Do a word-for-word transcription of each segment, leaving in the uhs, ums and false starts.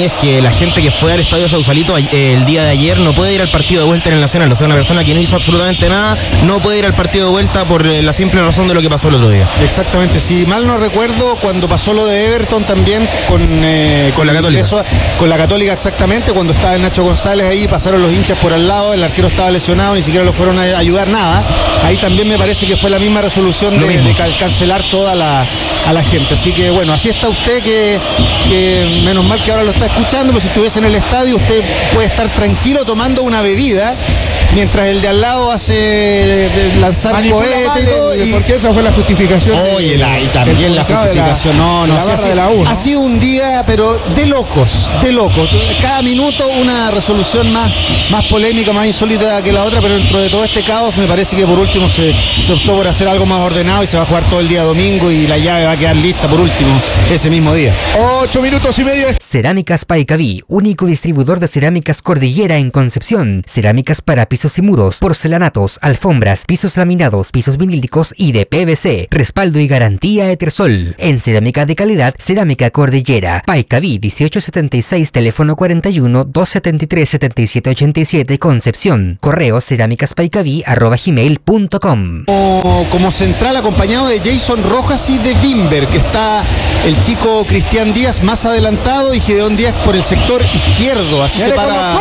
mí es que la gente que fue al Estadio Sausalito eh, el día de ayer no puede ir al partido de vuelta en el Nacional. O sea, una persona que no hizo absolutamente nada no puede ir al partido de vuelta por eh, la simple razón de lo que pasó el otro día. Exactamente, si mal no recuerdo, cuando pasó lo de Everton también con, eh, con, con la Católica. Eso, con la Católica, exactamente, cuando estaba el Nacho González ahí, pasaron los hinchas por al lado, el arquero estaba lesionado, ni siquiera lo fueron a ayudar nada. Ahí también me parece que fue la misma resolución de, de cancelar toda la, a la gente. Así que bueno, así está usted, que, que menos mal que ahora lo está escuchando, pero si estuviese en el estadio usted puede estar tranquilo tomando una bebida mientras el de al lado hace lanzar cohetes y todo. Y... porque esa fue la justificación. Oye, la, y también la justificación. La, no, no, la sí, de la U, ¿no? Ha sido un día, pero de locos, de locos. Cada minuto una resolución más, más polémica, más insólita que la otra, pero dentro de todo este caos me parece que por último se, se optó por hacer algo más ordenado y se va a jugar todo el día domingo y la llave va a quedar lista por último ese mismo día. Ocho minutos y medio. Cerámicas Paicaví, único distribuidor de cerámicas Cordillera en Concepción. Cerámicas para pisos y muros, porcelanatos, alfombras, pisos laminados, pisos vinílicos y de P V C. Respaldo y garantía Etersol. En cerámica de calidad, Cerámica Cordillera. Paicaví dieciocho setenta y seis, teléfono cuarenta y uno, doscientos setenta y tres, setenta y siete ochenta y siete, Concepción. Correo cerámicaspaicaví arroba gmail punto com. Como, como central acompañado de Jason Rojas y de Bimber, que está el chico Cristian Díaz más adelantado y Gedeón Díaz por el sector izquierdo. Así se para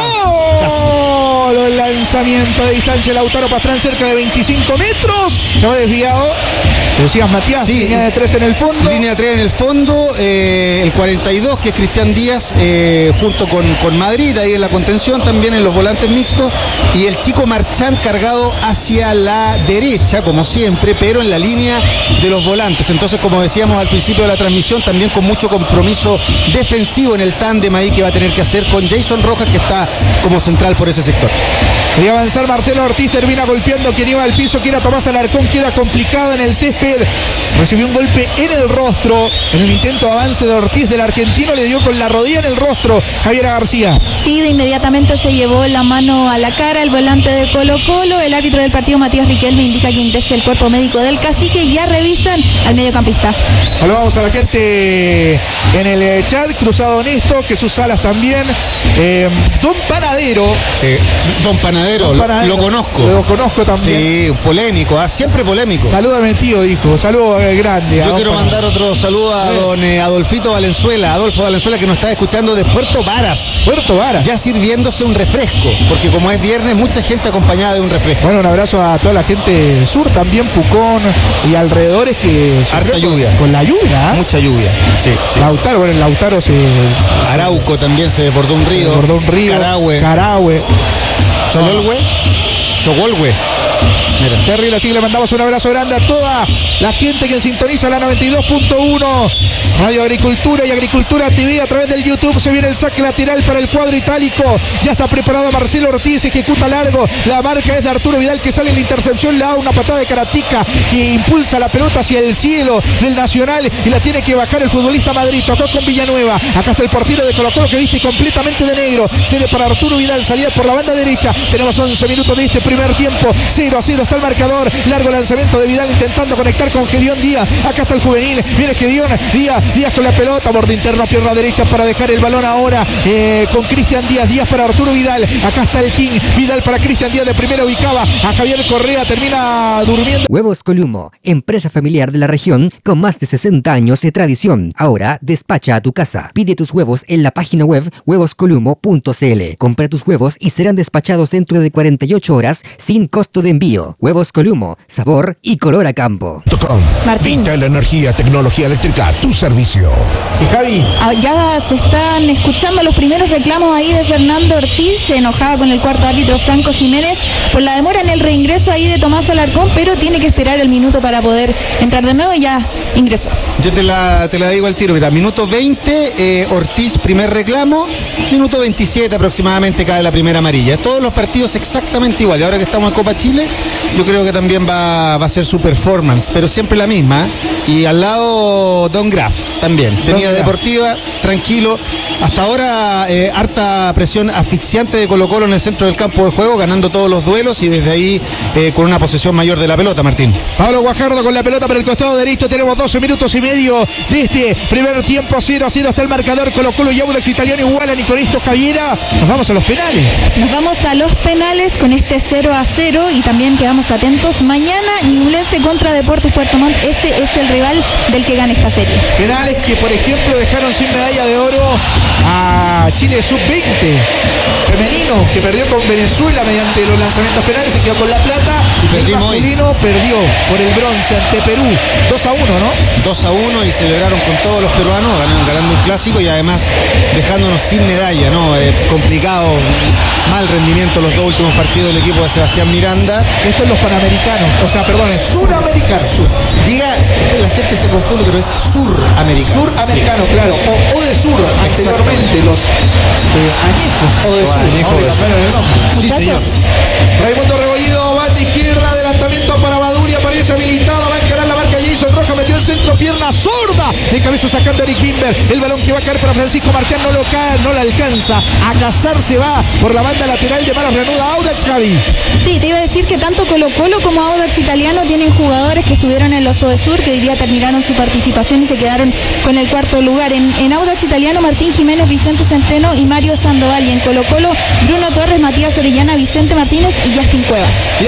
casi. El lanzamiento de distancia, Lautaro Pastrán cerca de veinticinco metros. Se va desviado. Decías Matías, sí, línea de tres en el fondo. Línea de tres en el fondo, eh, el cuarenta y dos, que es Cristian Díaz, eh, junto con, con Madrid, ahí en la contención, también en los volantes mixtos. Y el chico Marchand cargado hacia la derecha, como siempre, pero en la línea de los volantes. Entonces, como decíamos al principio de la transmisión, también con mucho compromiso defensivo en el tándem ahí que va a tener que hacer con Jason Rojas, que está como central por ese sector. Quería avanzar Marcelo Ortiz, termina golpeando quien iba al piso, que era Tomás Alarcón, queda complicado en el césped. Recibió un golpe en el rostro en el intento de avance de Ortiz, del argentino, le dio con la rodilla en el rostro Javiera García. Sí, de inmediatamente se llevó la mano a la cara el volante de Colo Colo. El árbitro del partido, Matías Riquelme, indica que ingresa el cuerpo médico del Cacique y ya revisan al mediocampista. Saludamos a la gente en el chat, Cruzado Honesto, Jesús Salas también, eh, Don Panadero. Eh, Don Panadero, Don Panadero, lo conozco. Lo conozco también. Sí, polémico, ¿eh? Siempre polémico. Salúdame, tío, hijo. Saludo eh, grande. Yo quiero Panadero. mandar otro saludo a don eh, Adolfito Valenzuela, Adolfo Valenzuela, que nos está escuchando de Puerto Varas. Puerto Varas. Ya sirviéndose un refresco, porque como es viernes, mucha gente acompañada de un refresco. Bueno, un abrazo a toda la gente del sur, también Pucón y alrededores, que harta lluvia. Con, con la lluvia. ¿eh? Mucha lluvia. Sí, sí. Lautaro, bueno, en Lautaro se. Arauco también se desbordó un río. Se desbordó un río. Carahue. Carahue. Chololhue. Chogolhue. Mira. Terrible, así que le mandamos un abrazo grande a toda la gente que sintoniza la noventa y dos punto uno Radio Agricultura y Agricultura T V a través del YouTube. Se viene el saque lateral para el cuadro itálico. Ya está preparado Marcelo Ortiz, ejecuta largo. La marca es de Arturo Vidal, que sale en la intercepción, le da una patada de karatica que impulsa la pelota hacia el cielo del Nacional y la tiene que bajar el futbolista Madrid. Tocó con Villanueva. Acá está el portero de Colo Colo, que viste completamente de negro. Cede para Arturo Vidal, salida por la banda derecha. Tenemos once minutos de este primer tiempo. cero a cero está el marcador. Largo lanzamiento de Vidal intentando conectar con Gedeón Díaz. Acá está el juvenil. Viene Gedeón Díaz. Díaz con la pelota. Borde interno, pierna derecha para dejar el balón ahora eh, con Cristian Díaz. Díaz para Arturo Vidal. Acá está el King. Vidal para Cristian Díaz. De primera ubicaba a Javier Correa. Termina durmiendo. Huevos Columo, empresa familiar de la región con más de sesenta años de tradición. Ahora despacha a tu casa. Pide tus huevos en la página web huevos columo punto c l. Compra tus huevos y serán despachados dentro de cuarenta y ocho horas sin costo de envío. Huevos Columo, sabor y color a campo. Martín. Vital Energía, tecnología eléctrica a tu servicio. Sí, Javi. Ah, ya se están escuchando los primeros reclamos ahí de Fernando Ortiz, se enojaba con el cuarto árbitro Franco Jiménez por la demora en el reingreso ahí de Tomás Alarcón, pero tiene que esperar el minuto para poder entrar de nuevo y ya ingresó. Yo te la, te la digo al tiro, mira, minuto veinte, eh, Ortiz, primer reclamo, minuto veintisiete aproximadamente cae la primera amarilla. Todos los partidos exactamente igual, y ahora que estamos en Copa Chile, yo creo que también va, va a ser su performance, pero siempre la misma, ¿eh? Y al lado Don Graf también, tenía Don Deportiva, Graf. Tranquilo, hasta ahora eh, harta presión asfixiante de Colo Colo en el centro del campo de juego, ganando todos los duelos y desde ahí eh, con una posesión mayor de la pelota, Martín. Pablo Guajardo con la pelota por el costado derecho, tenemos doce minutos y medio medio de este primer tiempo. Cero a cero está el marcador. Colo Colo y Audax Italiano igualan. Y con esto, Javiera, nos vamos a los penales. Nos vamos a los penales con este cero a cero y también quedamos atentos. Mañana Ñublense contra Deportes Puerto Montt. Ese es el rival del que gane esta serie. Penales que, por ejemplo, dejaron sin medalla de oro a Chile sub veinte femenino, que perdió con Venezuela mediante los lanzamientos penales, se quedó con la plata. Y el masculino hoy. Perdió por el bronce ante Perú dos a uno, ¿no? dos a uno y celebraron con todos los peruanos, ganando, ganando un clásico y además dejándonos sin medalla, ¿no? Eh, complicado, mal rendimiento los dos últimos partidos del equipo de Sebastián Miranda. Esto es los panamericanos, o sea, perdón, es suramericanos. Sur. Diga, la gente se confunde, pero es suramericano. Suramericano, sí. Claro, o, o de sur, anteriormente, los eh, añejos, o de o sur, añejos no, de sur. el nombre. Sí, Muchachos, Raimundo Rebollido, banda izquierda, adelantamiento para Baduri, aparece habilitado, va a encarar la marca Jason Roja, metió el centro, pierna sorda, de cabeza sacando a Eric Bimber, el balón que va a caer para Francisco Marchán, no lo cae, no la alcanza, a cazarse va por la banda lateral de manos reanuda Audax, Javi. sí, te iba a decir que tanto Colo Colo como Audax Italiano tienen jugadores que estuvieron en los Odesur, que hoy día terminaron su participación y se quedaron con el cuarto lugar. En, en Audax Italiano, Martín Jiménez, Vicente Centeno y Mario Sandoval. Y en Colo Colo, Bruno Torres, Matías Orellana, Vicente Martínez y Justin Cuevas.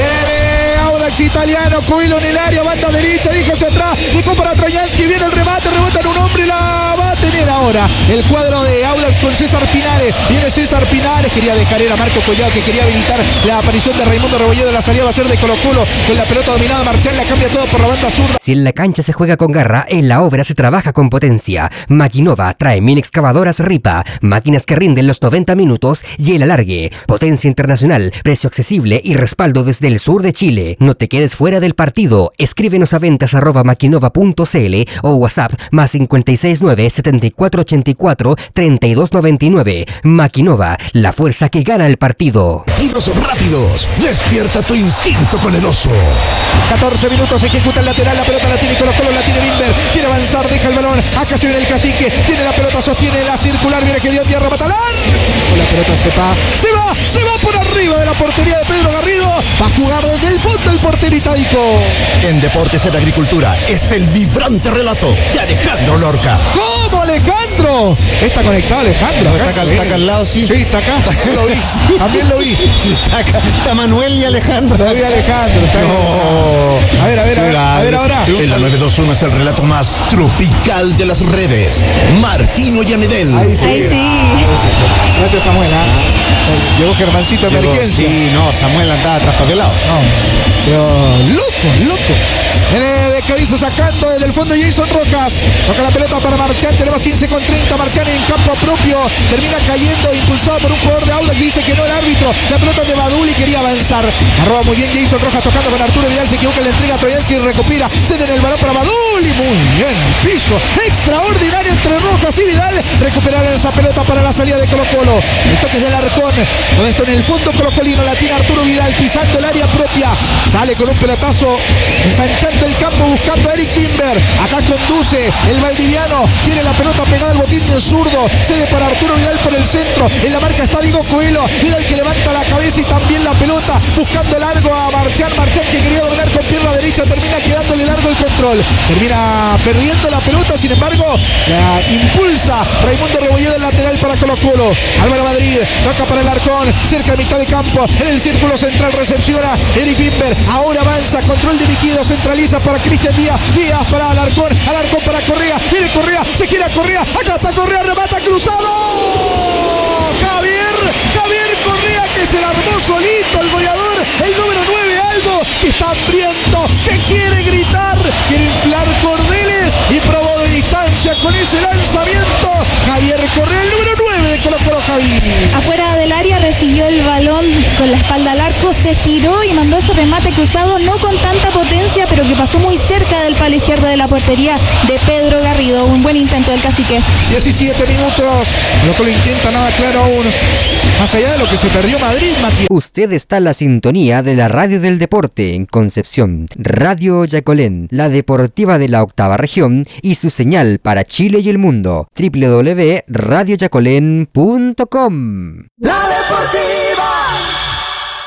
Viene Audax Italiano, Coelho en el área, banda derecha, dijo hacia atrás, dejó para Troyansky, viene el remate, rebota en un hombre y la va a tener ahora el cuadro de Audax con César Pinares. Viene César Pinares, quería dejar era Marco Collado, que quería habilitar la aparición de Raimundo Rebolledo. La salida va a ser de Colo Colo con la pelota dominada. Marchán la cambia todo por la banda zurda. Si en la cancha se juega con garra, en la obra se trabaja con potencia. Maquinova trae mini excavadoras Ripa, máquinas que rinden los noventa minutos y el alargue. Potencia internacional, precio accesible y respaldo desde el sur de Chile. No te quedes fuera del partido. Escríbenos a ventas arroba maquinova punto cl o WhatsApp más cinco seis nueve, siete cuatro ocho cuatro, tres dos nueve nueve. Maquinova, la fuerza que gana el partido. Tiros rápidos. Despierta tu instinto con el oso. catorce minutos, ejecuta el lateral, la pelota la tiene Colo Colo, la tiene Bimber, quiere avanzar, deja el balón, acá se viene el cacique, tiene la pelota, sostiene la circular, viene que dio tierra, Matalán, con la pelota se va, se va, se va por arriba de la portería de Pedro Garrido, va a jugar desde el fondo el portero itálico. En Deportes en Agricultura es el vibrante relato de Alejandro Lorca. ¿Cómo, Alejandro? Está conectado Alejandro. Está acá, está acá al lado, sí. Sí, está acá, yo lo vi, también lo vi. Está acá, está Manuel y Alejandro. Lo vi Alejandro, está No. A ver, a ver, a ver, a ver ahora. En la nueve dos uno es el relato más tropical de las redes. Martino Yanedel. Ahí sí. Ahí sí. Gracias, Samuel. ¿eh? Llegó Germancito de emergencia. Sí, no, Samuel andaba traspapelado. No, pero loco, loco. Viene de cabeza sacando desde el fondo Jason Rojas. Toca la pelota para Marchán. Tenemos quince con treinta. Marchán en campo propio. Termina cayendo, impulsado por un jugador de Audax. Dice que no el árbitro. La pelota de Baduli quería avanzar. Arroba muy bien Jason Rojas tocando con Arturo Vidal. Se equivoca en la entrega a Troyansky y recupera. Ceden el balón para Baduli. Muy bien. Piso extraordinario entre Rojas y Vidal. Recuperaron esa pelota para la salida de Colo Colo. El toque del Arcón. Con esto en el fondo colocolino. La tiene Arturo Vidal pisando el área propia. Sale con un pelotazo. Ensanchando el campo buscando a Eric Bimber. Acá conduce el valdiviano. Tiene la pelota pegada al botín del zurdo. Cede para Arturo Vidal por el centro. En la marca está Diego Coelho. Vidal que levanta la cabeza y también la pelota. Buscando largo a Marchán. Marchán que quería dominar con pierna derecha. Termina quedándole largo el control. Termina perdiendo la pelota. Sin embargo, la impulsa Raimundo Rebolledo, el lateral para Colo Colo. Álvaro Madrid toca para el Arcón. Cerca de mitad de campo. En el círculo central recepciona Eric Bimber. Ahora avanza. Control dirigido. Centraliza para Cristian Díaz. Díaz para Alarcón. Alarcón para Correa. Viene Correa. Se gira Correa. Acá está Correa. Remata cruzado. Javier. Javier Correa que se la armó solito el goleador. El número nueve Aldo. Que está hambriento. Que quiere gritar. Quiere inflar cordeles. Y probó de distancia con ese lanzamiento. Javier Correa, el número nueve de Colo Colo, Javier. Afuera del área recibió el balón con la espalda al arco, se giró y mandó ese remate cruzado, no con tanta potencia, pero que pasó muy cerca del palo izquierdo de la portería de Pedro Garrido. Un buen intento del cacique. diecisiete minutos. Colo Colo intenta, nada claro aún. Más allá de lo que se perdió Madrid, Matías. Usted está en la sintonía de la Radio del Deporte en Concepción. Radio Yacolén, la deportiva de la octava región y su señal para Chile y el mundo. doble u doble u doble u punto radio yacolén punto com. La deportiva.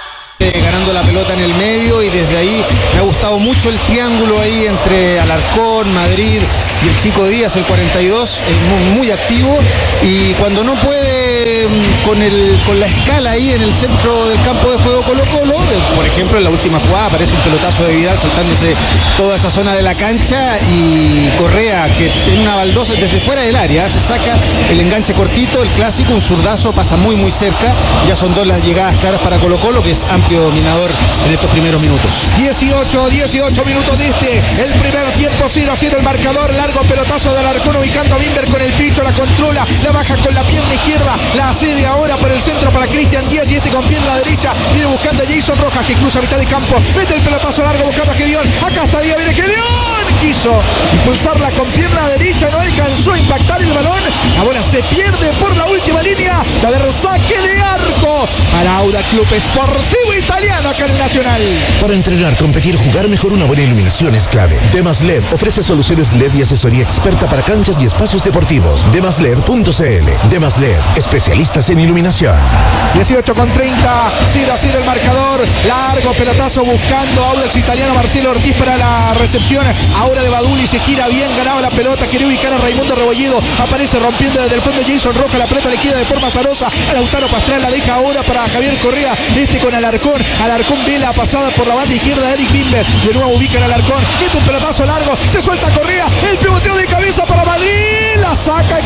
eh, ganando la pelota en el medio, y desde ahí me ha gustado mucho el triángulo ahí entre Alarcón, Madrid y el Chico Díaz, el cuarenta y dos, es muy, muy activo, y cuando no puede con, el, con la escala ahí en el centro del campo de juego Colo Colo, eh, por ejemplo en la última jugada aparece un pelotazo de Vidal saltándose toda esa zona de la cancha, y Correa, que en una baldosa desde fuera del área se saca el enganche cortito, el clásico, un zurdazo, pasa muy muy cerca. Ya son dos las llegadas claras para Colo Colo, que es amplio dominador en estos primeros minutos. dieciocho, dieciocho minutos de este, el primer tiempo, cero a cero el marcador. Largo pelotazo de Alarcón ubicando a Bimber con el picho, la controla, la baja con la pierna izquierda, la cede ahora por el centro para Cristian Díaz, y este con pierna derecha viene buscando a Jason Rojas, que cruza a mitad de campo, mete el pelotazo largo buscando a Gedeón. Acá está Díaz, viene Gedeón, quiso impulsarla con pierna derecha, no alcanzó a impactar el balón, la bola se pierde por la última línea, la de saque de arco para Audax Club Sportivo Italiano acá en el Nacional. Para entrenar, competir, jugar mejor, una buena iluminación es clave. Demas L E D ofrece soluciones L E D y asesoría experta para canchas y espacios deportivos. demas led punto c l. Demas L E D, especialistas en iluminación. dieciocho con treinta, cero a cero el marcador. Largo pelotazo buscando Audax Italiano, Marcelo Ortiz para la recepción. Ahora de Baduli, se gira bien, ganaba la pelota, quería ubicar a Raimundo Rebolledo, aparece rompiendo desde el fondo Jason Rojas, la pelota le queda de forma azarosa a Lautaro Pastrana, la deja ahora para Javier Correa, este con Alarcón. Alarcón ve la pasada por la banda izquierda de Eric Bimber, de nuevo ubica a Alarcón, mete un pelotazo largo, se suelta Correa, el pivoteo de cabeza para Madrid, la saca,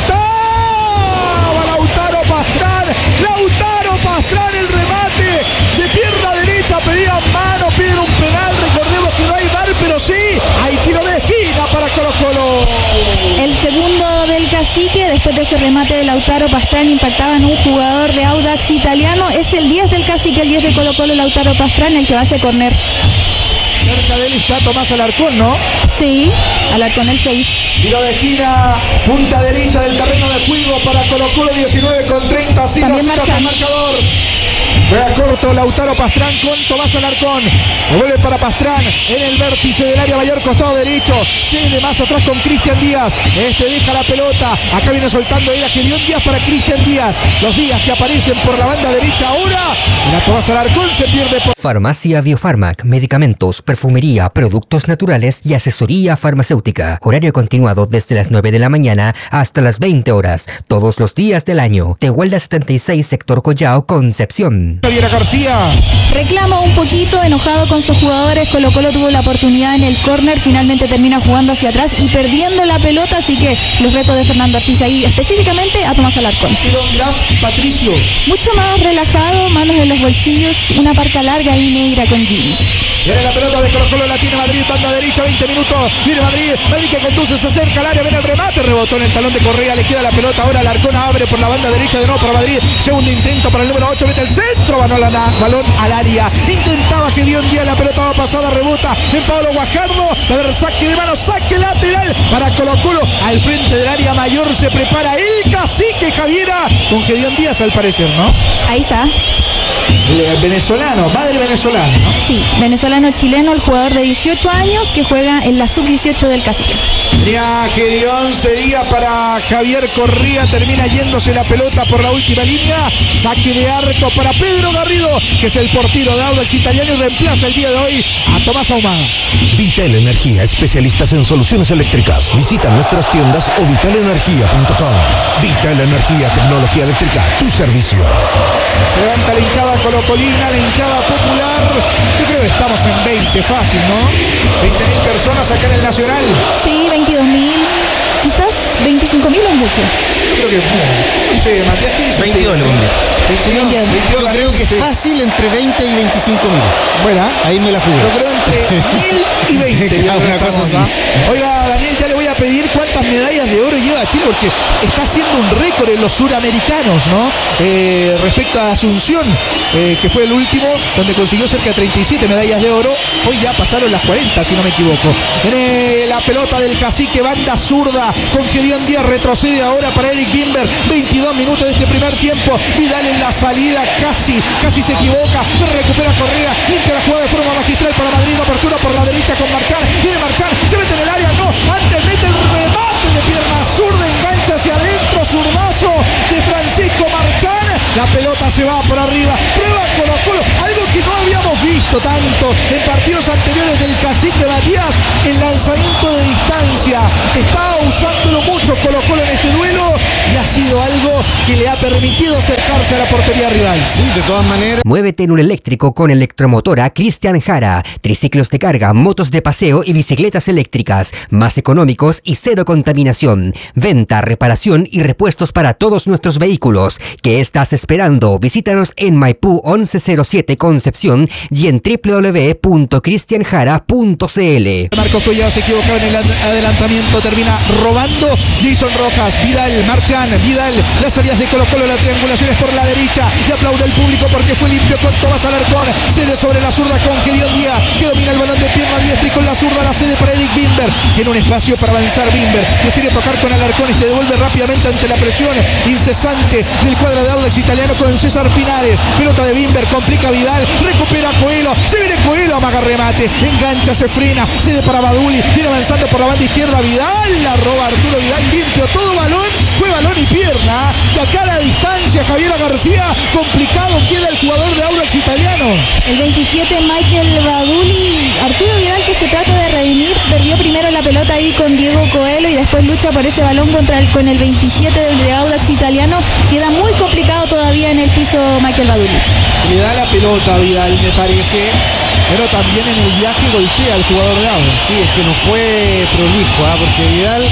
estaba Lautaro Pastrán, Lautaro Pastrán, el remate de pierna derecha, pedía mano, piden un penal, recordemos que no hay V A R, pero sí hay tiro de esquina para Colo Colo. El segundo del Cacique, después de ese remate de Lautaro Pastrán, impactaba en un jugador de Audax Italiano, es el diez del Cacique, el diez de Colo Colo, Lautaro Pastrán, el que va a hacer córner. Cerca de él está Tomás Alarcón, ¿no? Sí, Alarcón el seis. Tiro de esquina, punta derecha del terreno de juego para Colo Colo, diecinueve con treinta, cero a cero el marcador. Juega corto Lautaro Pastrán con Tomás Alarcón. Vuelve para Pastrán en el vértice del área mayor, costado derecho. Cede más atrás con Cristian Díaz. Este deja la pelota. Acá viene soltando ella Gedeón Díaz para Cristian Díaz. Los Díaz que aparecen por la banda derecha ahora. Y la Tomás Alarcón se pierde por... Farmacia Biofarmac, medicamentos, perfumería, productos naturales y asesoría farmacéutica. Horario continuado desde las nueve de la mañana hasta las veinte horas, todos los días del año. Tehuelda setenta y seis, sector Collao, Concepción. Javier García. Reclama un poquito, enojado con sus jugadores. Colo Colo tuvo la oportunidad en el córner, finalmente termina jugando hacia atrás y perdiendo la pelota, así que los retos de Fernando Ortiz ahí, específicamente a Tomás Alarcón. Y don Graf Patricio. Mucho más relajado, manos en los bolsillos, una parca larga y negra con jeans. Viene la pelota de Colo Colo, la tiene Madrid, banda derecha, veinte minutos. Viene Madrid, Madrid que conduce, se acerca al área, viene el remate, rebotó en el talón de Correa, le queda la pelota. Ahora Alarcón abre por la banda derecha de nuevo para Madrid. Segundo intento para el número ocho, mete el centro, balón, la, balón al área. Intentaba Gedeón Díaz, la pelota va pasada, rebota en Pablo Guajardo. Va a haber saque de mano, saque lateral para Colo Colo. Al frente del área mayor se prepara el Cacique Javiera con Gedeón Díaz al parecer, ¿no? Ahí está. El venezolano, madre venezolano, ¿no? Sí, venezolano-chileno, el jugador de dieciocho años que juega en la sub dieciocho del Cacique. Ya Gedeón cedía para Javier Correa, termina yéndose la pelota por la última línea. Saque de arco para Pedro Garrido, que es el portero de Audax Italiano y reemplaza el día de hoy a Tomás Ahumada. Vital Energía, especialistas en soluciones eléctricas. Visita nuestras tiendas o vital energía punto com. Vital Energía, tecnología eléctrica, tu servicio. Se levanta la hinchada colocolina, la hinchada popular. Yo creo que estamos en veinte, fácil, ¿no? veinte mil personas acá en el Nacional. Sí, veintidós mil, quizás veinticinco mil es mucho. Yo creo que no sé, Matías, ¿qué dice? veintidós, veintidós, Yo creo que es fácil entre veinte y veinticinco mil. Buena. Ahí me la jugué. Yo creo entre mil y veinte. Claro, una cosa así. Oiga, Daniel, ya le voy a pedir cuántas medallas de oro lleva Chile, porque está haciendo un récord en los suramericanos, ¿no? Eh, respecto a Asunción, eh, que fue el último, donde consiguió cerca de treinta y siete medallas de oro. Hoy ya pasaron las cuarenta, si no me equivoco. Viene la pelota del Cacique, banda zurda, con Gedeón Díaz, retrocede ahora para Eric Bimber. veintidós minutos de este primer tiempo. Vidal en la salida, casi, casi se equivoca. Recupera Correa, limpia la jugada de forma magistral para Madrid. Apertura por la derecha con Marchán. Viene Marchán, se mete en el área, no. Antes mete el remate de pierna zurda, engancha hacia adentro, zurdazo de Francisco Marchán. La pelota se va por arriba. Prueba Colo Colo, algo que no habíamos visto tanto en partidos anteriores del Cacique Matías, el lanzamiento de distancia. Estaba usándolo mucho Colo-Colo en este duelo y ha sido algo que le ha permitido acercarse a la portería rival. Sí, de todas maneras. Muévete en un eléctrico con Electromotora Cristian Jara. Triciclos de carga, motos de paseo y bicicletas eléctricas. Más económicos y cero contaminación. Venta, reparación y repuestos para todos nuestros vehículos. ¿Qué estás esperando? Visítanos en Maipú once cero siete Concepción y en doble u doble u doble u punto cristian jara punto c l. Marcos Collado se equivocaba en el adelantamiento, termina robando Jason Rojas. Vidal, Marchán, Vidal, las salidas de Colo-Colo, la triangulación es por la derecha y aplaude el público porque fue limpio con Tomás Alarcón. Cede sobre la zurda con Gedeón Díaz, que domina el balón de pierna diestra y con la zurda la cede para Eric Bimber. Tiene un espacio para avanzar Bimber, prefiere tocar con Alarcón, este devuelve rápidamente ante la presión incesante del cuadro de Audax Italiano con César Pinares. Pelota de Bimber, complica a Vidal, recupera Coelho, se viene Coelho, amaga remate, engancha, se frena, cede para Baduli, viene avanzando por la banda izquierda Vidal, la roba Arturo Vidal, limpio todo balón, fue balón y pierna, de acá a la distancia Javier García, complicado queda el jugador de Audax Italiano. El veintisiete Michael Baduli, Arturo Vidal, que se trata de redimir, perdió primero la pelota ahí con Diego Coelho y después lucha por ese balón contra el, con el veintisiete de Audax Italiano, queda muy complicado todavía en el piso Michael Baduli. Le da la pelota a Vidal, me parece, pero también en el viaje golpea al jugador de Audax. Sí, es que no fue prolijo, ¿eh? Porque Vidal,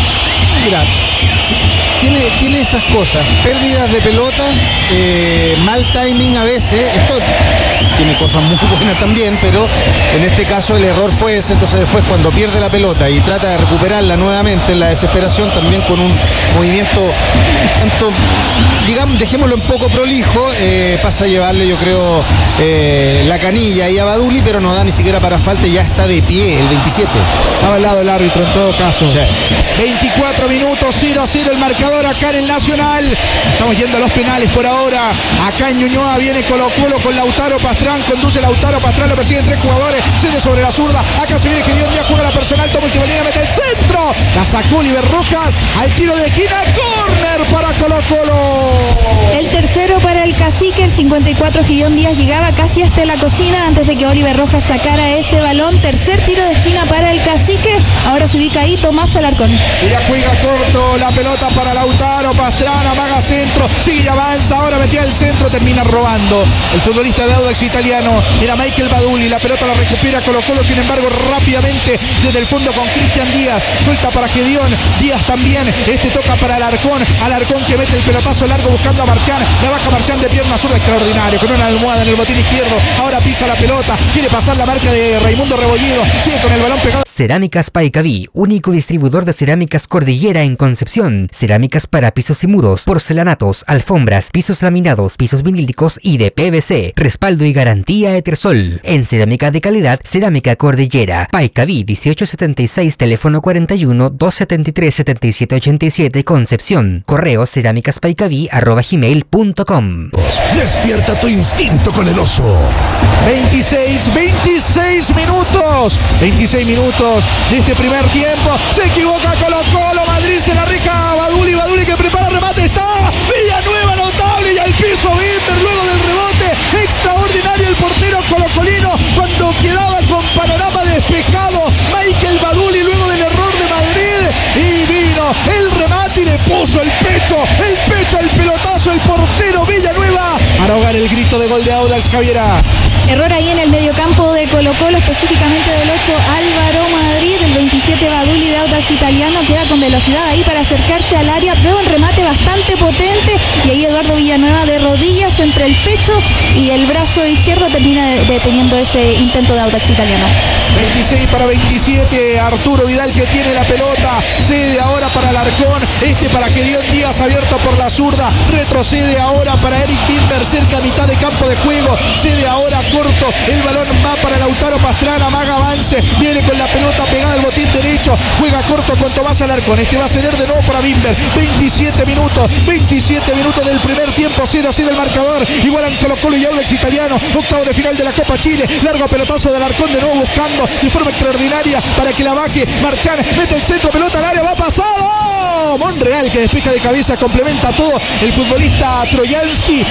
mira, sí, tiene, tiene esas cosas, pérdidas de pelotas, eh, mal timing a veces, esto tiene cosas muy buenas también, pero en este caso el error fue ese. Entonces después cuando pierde la pelota y trata de recuperarla nuevamente en la desesperación, también con un movimiento tanto, digamos, dejémoslo un poco prolijo, eh, pasa a llevarle, yo creo, eh, la canilla ahí a Baduli, pero no da ni siquiera para falta y ya está de pie el veintisiete. Ha hablado el árbitro en todo caso. Sí. veinticuatro minutos, cero a cero el marcador acá en el Nacional. Estamos yendo a los penales por ahora. Acá en Ñuñoa viene Colo-Colo con Lautaro Pastrán, conduce Lautaro Pastrán, lo persiguen tres jugadores, cede sobre la zurda. Acá se viene Gedeón Díaz, juega la personal, toma Itibalina, mete el centro. La sacó Oliver Rojas al tiro de esquina, córner para Colo-Colo. El tercero para el Cacique, el cincuenta y cuatro Gedeón Díaz llegaba casi hasta la cocina antes de que Oliver Rojas sacara ese balón. Tercer tiro de esquina para el Cacique. Ahora se ubica ahí Tomás Alarcón. Ella juega corto, la pelota para Lautaro Pastrana, amaga centro, sigue y avanza, ahora metía el centro, termina robando. El futbolista de Audax Italiano era Michael Baduli, la pelota la recupera Colo-Colo, sin embargo rápidamente desde el fondo con Cristian Díaz, suelta para Gedeón Díaz también, este toca para Alarcón, Alarcón que mete el pelotazo largo buscando a Marchán, la baja Marchán de pierna zurda, extraordinario, con una almohada en el botín izquierdo, ahora pisa la pelota, quiere pasar la marca de Raimundo Rebollido, sigue con el balón pegado. Cerámicas Paicaví, único distribuidor de cerámicas Cordillera en Concepción. Cerámicas para pisos y muros, porcelanatos, alfombras, pisos laminados, pisos vinílicos y de P V C. Respaldo y garantía Etersol. En cerámica de calidad, Cerámica Cordillera. Paicaví dieciocho setenta y seis, teléfono cuarenta y uno, doscientos setenta y tres, setenta y siete ochenta y siete, Concepción. Correo cerámicaspaicaví arroba gmail punto com. Despierta tu instinto con el oso. veintiséis, veintiséis minutos. veintiséis minutos de este primer tiempo. Se equivoca Colo-Colo. Madrid se la rica. Baduli, Baduli que prepara remate. Está Villanueva, notable. Y al piso Bimber luego del rebote. Extraordinario el portero colocolino cuando quedaba con panorama despejado. Michael Baduli luego del error de Madrid. Y vino el remate y le puso el pecho. El pecho, el pelotazo. El portero Villanueva para ahogar el grito de gol de Audax. Javiera. Error ahí en el mediocampo de Colo-Colo, específicamente del ocho Álvaro Madrid, el veintisiete Baduli de Audax Italiano, queda con velocidad ahí para acercarse al área, prueba un remate bastante potente y ahí Eduardo Villanueva de rodillas entre el pecho y el brazo izquierdo termina deteniendo ese intento de Audax Italiano. veintiséis para veintisiete, Arturo Vidal que tiene la pelota, cede ahora para Alarcón, este para Gedeón Díaz abierto por la zurda, retrocede ahora para Eric Bimber cerca a mitad de campo de juego, cede ahora corto, el balón va para Lautaro Pastrana, maga avance, viene con la pelota pegada al botín derecho, juega corto con Tomás Alarcón, este va a ceder de nuevo para Bimber, veintisiete minutos, veintisiete minutos del primer tiempo, cero a cero el marcador, igualan Colo-Colo y Audax Italiano, octavo de final de la Copa Chile, largo pelotazo de Alarcón de nuevo buscando de forma extraordinaria para que la baje, Marchán mete el centro, pelota al área, va pasado, Monreal que despeja de cabeza, complementa todo el futbolista Trojansky, la pelota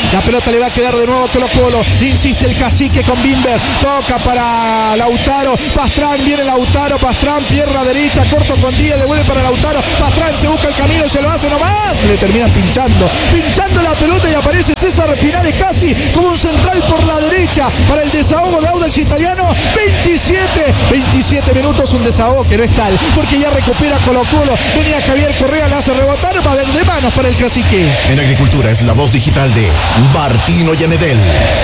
pelota le va a quedar de nuevo a Colo Colo. Insiste el cacique con Bimber. Toca para Lautaro. Pastrán, viene Lautaro. Pastrán, pierna derecha, corto con Díaz, devuelve para Lautaro. Pastrán se busca el camino, se lo hace nomás. Le termina pinchando. Pinchando la pelota y aparece César Pinares casi como un central por la derecha para el desahogo de Audax Italiano. veintisiete, veintisiete minutos, un desahogo que no es tal, porque ya recupera Colo Colo. Venía Javier Correa, la hace rebotar, va a haber de manos para el cacique. En Agricultura es la voz digital de Martino Yanedel.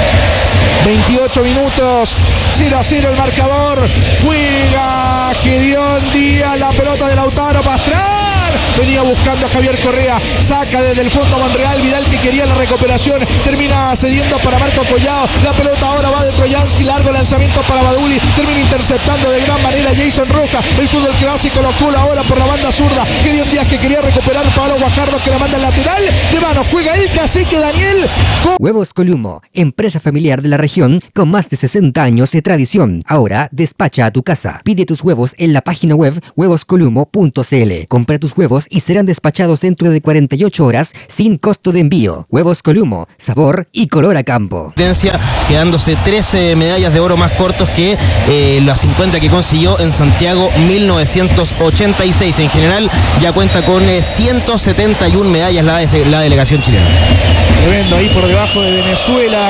veintiocho minutos, cero a cero el marcador. Juega Gedeón Díaz, la pelota de Lautaro. Pastrán venía buscando a Javier Correa, saca desde el fondo Monreal. Vidal, que quería la recuperación, termina cediendo para Marco Collao. La pelota ahora va de Troyansky, largo lanzamiento para Baduli, termina interceptando de gran manera Jason Rojas. El fútbol clásico lo cula ahora por la banda zurda. Gedeón Díaz, que quería recuperar Pablo Guajardo, que la manda al lateral. De mano juega el cacique Daniel. Huevos Columo, empresa familiar de la región con más de sesenta años de tradición. Ahora despacha a tu casa. Pide tus huevos en la página web huevos columo punto c l. Compra tus huevos y serán despachados dentro de cuarenta y ocho horas sin costo de envío. Huevos Columo, sabor y color a campo. Quedándose trece medallas de oro más cortos que eh, las cincuenta que consiguió en Santiago mil novecientos ochenta y seis. En general ya cuenta con eh, ciento setenta y una medallas la, de, la delegación chilena. Tremendo, ahí por debajo de Venezuela,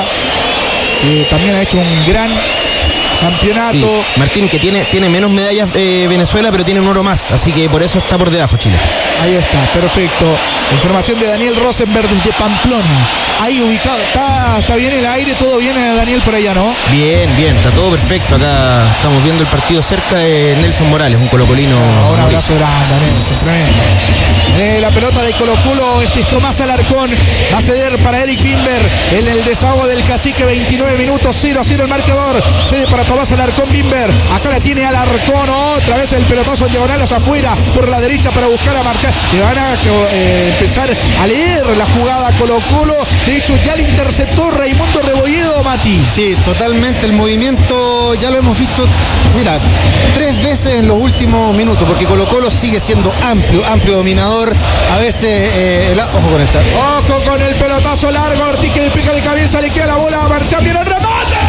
que también ha hecho un gran campeonato. Sí, Martín, que tiene, tiene menos medallas eh, Venezuela, pero tiene un oro más, así que por eso está por debajo Chile. Ahí está, perfecto. Información de Daniel Rosenberg desde Pamplona. Ahí ubicado, está, está bien el aire, todo bien, Daniel, por allá, ¿no? Bien, bien, está todo perfecto. Acá estamos viendo el partido cerca de Nelson Morales, un colocolino. Ah, un abrazo grande, Nelson, tremendo. Eh, la pelota de Colo Colo, este es Tomás Alarcón, va a ceder para Eric Bimber en el desahogo del cacique. Veintinueve minutos, cero a cero el marcador. Cede para Tomás Alarcón Bimber, acá la tiene Alarcón, otra vez el pelotazo en diagonal hacia afuera por la derecha para buscar a marchar. Le van a eh, empezar a leer la jugada Colo Colo. De hecho ya le interceptó Raimundo Rebolledo, Mati. Sí, totalmente el movimiento, ya lo hemos visto, mira, tres veces en los últimos minutos, porque Colo Colo sigue siendo amplio, amplio dominador. A veces, eh, el, ojo con esta. Ojo con el pelotazo largo, Ortiz, que le pica de cabeza, le queda la bola a Marchán, viene el remate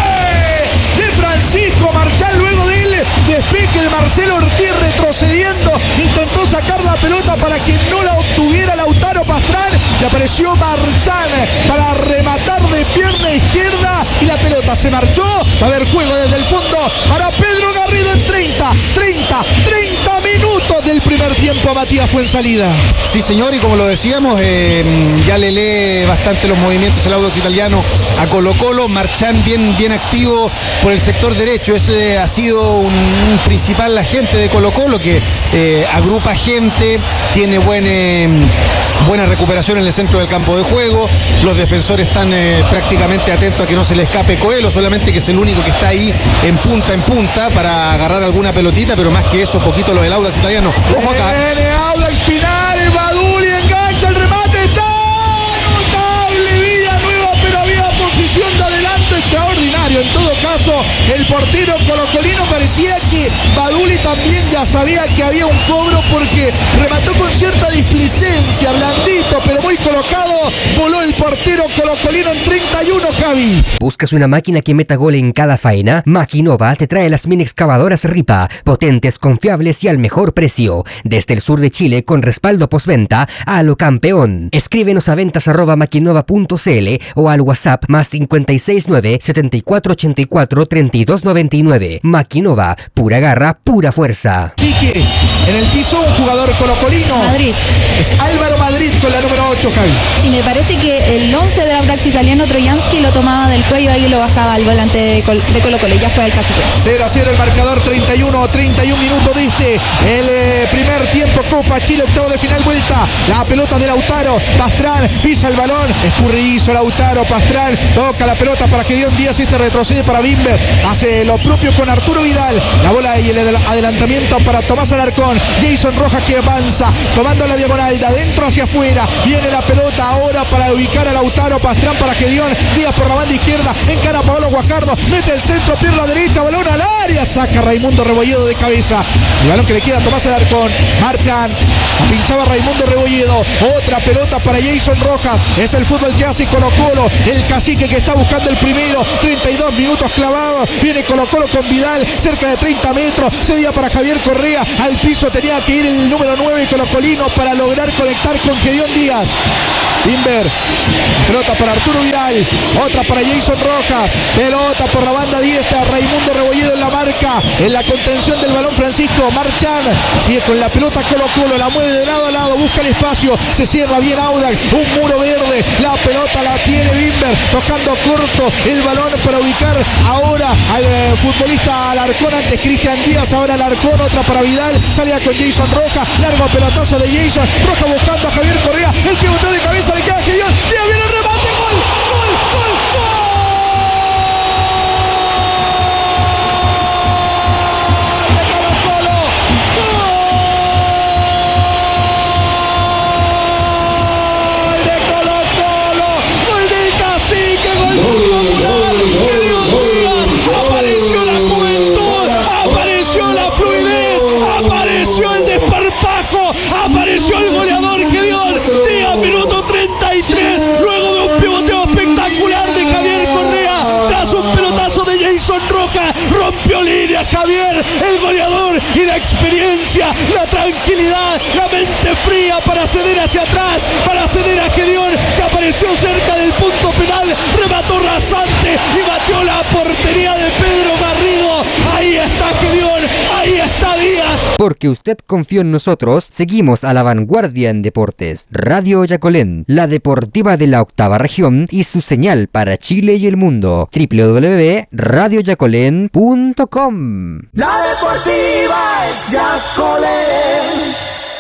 de Francisco Marchán, luego del despeje de Marcelo Ortiz retrocediendo, intentó sacar la pelota para que no la obtuviera Lautaro Pastrán, y apareció Marchán para rematar de pierna izquierda y la pelota se marchó. Va a haber juego desde el fondo para Pedro Garrido en treinta, treinta, treinta minutos del primer tiempo. Matías Fuenzalida. Sí, señor, y como lo decíamos, eh, ya le lee bastante los movimientos el Audax Italiano a Colo Colo. Marchán bien, bien activo por el sector derecho. Ese ha sido un, un principal agente de Colo Colo que eh, agrupa gente, tiene buen, eh, buena recuperación en el centro del campo de juego. Los defensores están eh, prácticamente atentos a que no se le escape Coelho, solamente que es el único que está ahí en punta en punta para agarrar alguna pelotita, pero más que eso, poquito lo del Audax Italiano. Ojo acá. Viene Audax Pinares, Baduli engancha el remate, está notable Villanueva, pero había posición de adelanto extraordinario. En todo caso, el portero colocolino parecía que Baduli también ya sabía que había un cobro, porque remató con cierta displicencia, blandito, pero muy colocado. Voló el portero colocolino en treinta y uno, Javi. ¿Buscas una máquina que meta gol en cada faena? Maquinova te trae las mini excavadoras Ripa, potentes, confiables y al mejor precio. Desde el sur de Chile, con respaldo postventa a lo campeón. Escríbenos a ventas arroba maquinova punto c l o al WhatsApp más cincuenta y seis nueve, setenta y cuatro ochenta y cuatro, treinta y dos noventa y nueve. Maquinova, pura garra, pura fuerza. Así que en el piso un jugador colocolino. Madrid. Es Álvaro Madrid con la número ocho, Javi. Sí, me parece que el once del Audax Italiano, Troyansky, lo tomaba del cuello, ahí lo bajaba al volante de, Col de Colo Colo. Ya juega el cacique. cero a cero el marcador, treinta y uno, treinta y uno minutos diste el eh, primer tiempo. Copa Chile, octavo de final, vuelta. La pelota de Lautaro, Pastrán pisa el balón, escurridizo Lautaro, Pastrán toca la pelota para Gedeón Díaz, este retrocede para Bimber, hace lo propio con Arturo Vidal. La bola y el adelantamiento para Tomás Alarcón. Jason Rojas que avanza, tomando la diagonal de adentro hacia afuera. Viene la pelota ahora para ubicar a Lautaro, Pastrán para Gedeón Díaz por la banda izquierda, encara a Pablo Guajardo, mete el centro, pierna derecha, balón al área, saca Raimundo Rebolledo de cabeza. El balón que le queda a Tomás Alarcón. Marchan, pinchaba Raimundo Rebolledo. Otra pelota para Jason Rojas. Es el fútbol que hace Colo Colo. El cacique que está buscando el primero. treinta y dos minutos clavados. Viene Colo Colo con Vidal, cerca de treinta metros. Cedía para Javier Correa. Al piso tenía que ir el número nueve colocolino para lograr conectar con Gedeón Díaz. Inver, pelota para Arturo Vidal, otra para Jason Rojas, pelota por la banda diestra, Raimundo Rebolledo en la marca, en la contención del balón Francisco Marchán, sigue con la pelota Colo Colo, la mueve de lado a lado, busca el espacio, se cierra bien Audax, un muro verde, la pelota la tiene Bimber, tocando corto el balón para ubicar ahora al eh, futbolista Alarcón, antes Cristian Díaz, ahora Alarcón, otra para Vidal, salía con Jason Rojas, largo pelotazo de Jason Rojas buscando a Javier Correa, el pivoteo de cabeza le queda a Gedeón, Díaz viene el remate, gol, gol, gol, gol. Apareció el goleador Gedeón Díaz, minuto treinta y tres, luego de un pivoteo espectacular de Javier Correa, tras un pelotazo de Jason Rojas, rompió línea Javier, el goleador, y la experiencia, la tranquilidad, la mente fría para ceder hacia atrás, para ceder a Gedeón, que apareció cerca del punto penal, remató rasante y batió la portería de Pedro Garrido. Ahí está Gedeón, ahí está Díaz. Porque usted confió en nosotros, seguimos a la vanguardia en deportes. Radio Yacolén, la deportiva de la octava región y su señal para Chile y el mundo. doble u doble u doble u punto radio yacolén punto com. La deportiva es Yacolén.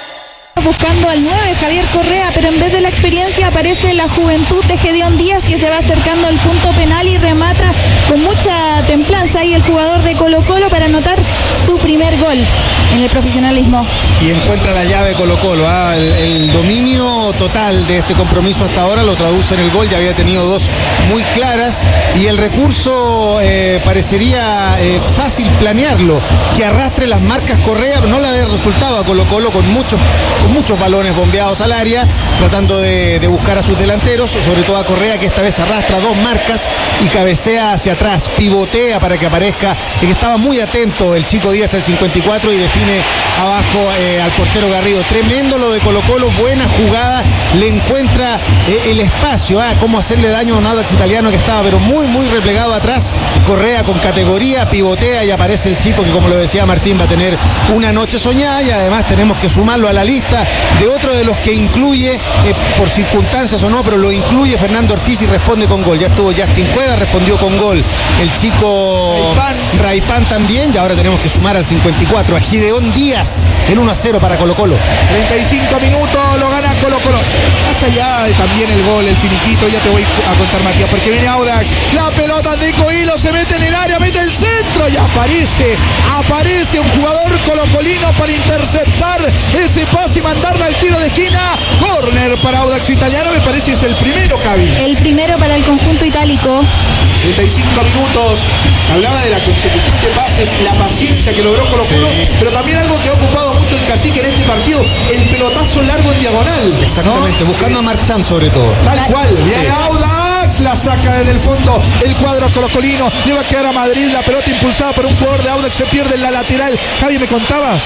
Buscando al nueve Javier Correa, pero en vez de la experiencia aparece la juventud de Gedeón Díaz, que se va acercando al punto penal y remata con mucha templanza ahí el jugador de Colo Colo para anotar su primer gol en el profesionalismo. Y encuentra la llave Colo Colo, ¿ah? el, el dominio total de este compromiso hasta ahora lo traduce en el gol, ya había tenido dos muy claras y el recurso eh, parecería eh, fácil planearlo, que arrastre las marcas Correa, no le había resultado a Colo Colo con muchos con muchos balones bombeados al área, tratando de, de buscar a sus delanteros, sobre todo a Correa, que esta vez arrastra dos marcas y cabecea hacia atrás, pivotea para que aparezca, y que estaba muy atento el chico Díaz al cincuenta y cuatro y define abajo eh, al portero Garrido. Tremendo lo de Colo Colo, buena jugada, le encuentra eh, el espacio, ah, cómo hacerle daño a un Audax italiano que estaba pero muy muy replegado atrás. Correa con categoría, pivotea y aparece el chico que, como lo decía Martín, va a tener una noche soñada, y además tenemos que sumarlo a la lista de otro de los que incluye, eh, por circunstancias o no, pero lo incluye Fernando Ortiz y responde con gol. Ya estuvo Justin Cueva, respondió con gol el chico Raipán. Raipán también, y ahora tenemos que sumar al cincuenta y cuatro a Gedeón Díaz, el uno a cero para Colo Colo. treinta y cinco minutos, lo gana Colo Colo. Más allá de también el gol, el finiquito, ya te voy a contar, Matías, porque viene Audax, la pelota de Coilo, se mete en el área, mete el centro y aparece, aparece un jugador colocolino para interceptar ese pase y mandarla al tiro de esquina. Corner para Audax Italiano, me parece es el primero, Javi. El primero para el conjunto itálico. treinta y cinco minutos, hablaba de la consecución de pases, la paciencia que logró Colo Colo, sí. Pero también algo que ha ocupado mucho el cacique en este partido, el pelotazo largo en diagonal. Exactamente, ¿no? Buscando a Marchán sobre todo. Tal cual, viene sí. Audax, la saca desde el fondo el cuadro colocolino, le va a quedar a Madrid, la pelota impulsada por un jugador de Audax, se pierde en la lateral. Javi, ¿me contabas?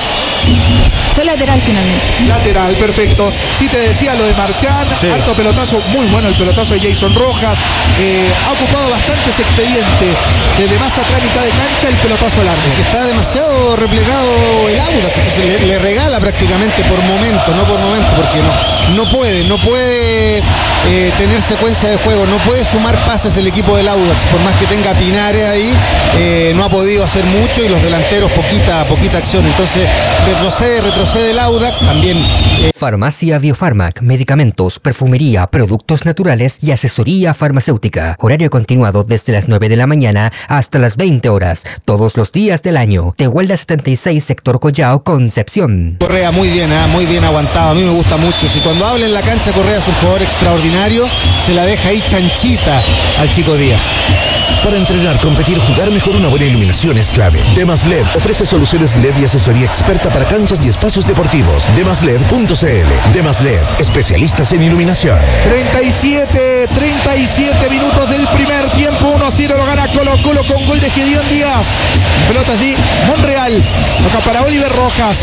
Fue lateral finalmente. Lateral, perfecto. Sí, te decía lo de Marchán, sí. Alto pelotazo, muy bueno el pelotazo de Jason Rojas, eh, ha ocupado bastantes expedientes, desde más atrás, mitad de cancha, el pelotazo largo. Es que está demasiado replegado el Audax, entonces le, le regala prácticamente por momento, no por momento, porque no, no puede, no puede eh, tener secuencia de juego, no puede sumar pases el equipo del Audax, por más que tenga Pinares ahí, eh, no ha podido hacer mucho y los delanteros poquita, poquita acción, entonces retrocede, retrocede el Audax también. Eh. Farmacia Biofarmac, medicamentos, perfumería, productos naturales y asesoría farmacéutica. Horario continuado desde las nueve de la mañana hasta las veinte horas, todos los días del año. Tehuelda setenta y seis, sector Collao, Concepción. Correa muy bien, ¿eh? muy bien aguantado, a mí me gusta mucho. Si cuando habla en la cancha Correa es un jugador extraordinario, se la deja ahí chanchita al chico Díaz. Para entrenar, competir, jugar mejor, una buena iluminación es clave. Demas L E D ofrece soluciones L E D y asesoría experta para canchas y espacios deportivos. demas led punto c l. Demas L E D, especialistas en iluminación. treinta y siete, treinta y siete minutos del primer tiempo. uno a cero lo gana Colo Colo con gol de Gedeón Díaz. Pelotas de Monreal. Toca para Oliver Rojas.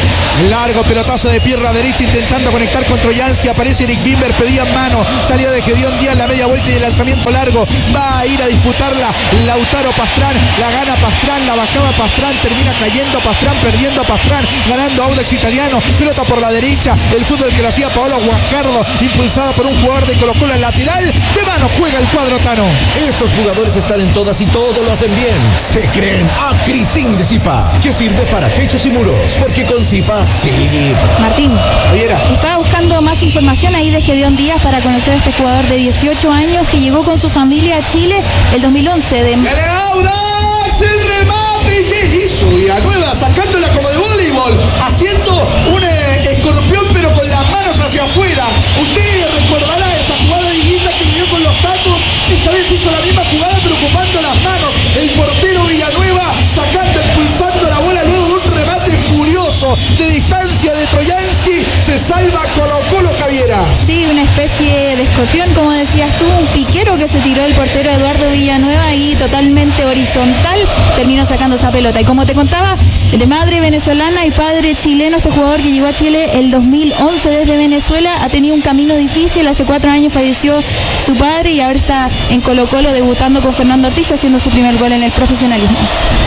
Largo pelotazo de pierna derecha intentando conectar con Troyansky. Aparece Eric Bimber, pedía mano. Salida de Gedeón Díaz, la media vuelta y el lanzamiento largo. Va a ir a disputarla Lautaro Pastrán. La gana Pastrán, la bajaba Pastrán. Termina cayendo Pastrán, perdiendo Pastrán. Ganando Audax Italiano. Pelota por la derecha. El fútbol que lo hacía Paolo Guajardo. Impulsada por un jugador de Colo Colo en lateral. De mano juega el cuadro tano. Estos jugadores están en todas y todos lo hacen bien. Se creen Acrisin de Zipa, que sirve para techos y muros. Porque con Zipa, sí. Martín, Javiera. estaba buscando más información ahí de Gedeón Díaz para conocer a este jugador de dieciocho años que llegó con su familia a Chile el dos mil once. De... ¡Viene Audax! El remate. ¿Y qué hizo Villanueva? Sacándola como de voleibol. Haciendo un eh, escorpión pero con las manos hacia afuera. Usted recordará esa jugada de Guinda que dio con los tacos. Esta vez hizo la misma jugada pero ocupando las manos. El portero Villanueva sacando, expulsando la bola luego de un remate furioso de distancia de Troyansky. Se salva Colo Colo, Javiera. Sí, una especie de escorpión, como decías tú, un piquero que se tiró el portero Eduardo Villanueva y totalmente horizontal terminó sacando esa pelota. Y como te contaba, de madre venezolana y padre chileno, este jugador que llegó a Chile el dos mil once desde Venezuela ha tenido un camino difícil. Hace cuatro años falleció su padre y ahora está en Colo Colo debutando con Fernando Ortiz, haciendo su primer gol en el profesionalismo.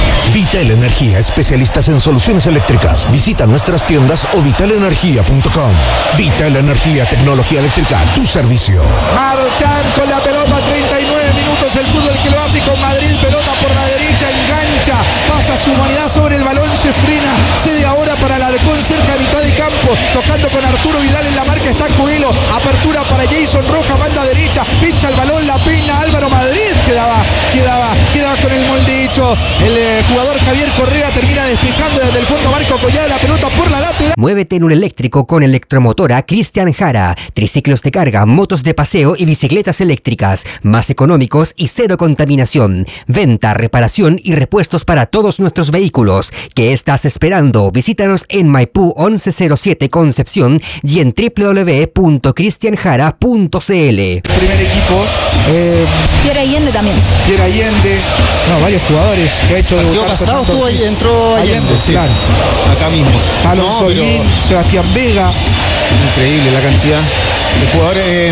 Vital Energía, especialistas en soluciones eléctricas. Visita nuestras tiendas o vital energía punto com. Vital Energía, tecnología eléctrica, tu servicio. Marchan con la pelota, treinta y nueve minutos. El fútbol que lo hace con Madrid. Pelota por la derecha, engancha. Pasa su humanidad sobre el balón, se frena. Cede ahora para Alarcón, cerca de mitad de campo. Tocando con Arturo Vidal en la marca. Está Coelho. Apertura para Jason Rojas, banda derecha. Pincha el balón, la peina Álvaro Madrid. Quedaba, quedaba, quedaba con el molde hecho. El eh, jugador Javier Correa termina despejando desde el fondo. Marco Collada, la pelota por la lateral. Muévete en un eléctrico con Electromotora Cristian Jara. Triciclos de carga, motos de paseo y bicicletas eléctricas. Más económicos y cero contaminación. Venta, reparación y repuestos para todos nuestros vehículos. ¿Qué estás esperando? Visítanos en Maipú once cero siete Concepción y en doble u doble u doble u punto cristian jara punto c l. Primer equipo. Eh, Pierre Allende también. Pierre Allende. No, varios jugadores que ha hecho El debutar partido pasado Fernando estuvo Ortiz. ahí, entró Allende, sí. claro. Acá mismo. Alonso No, pero Olguín, Sebastián Vega. increíble la cantidad de jugadores. Eh,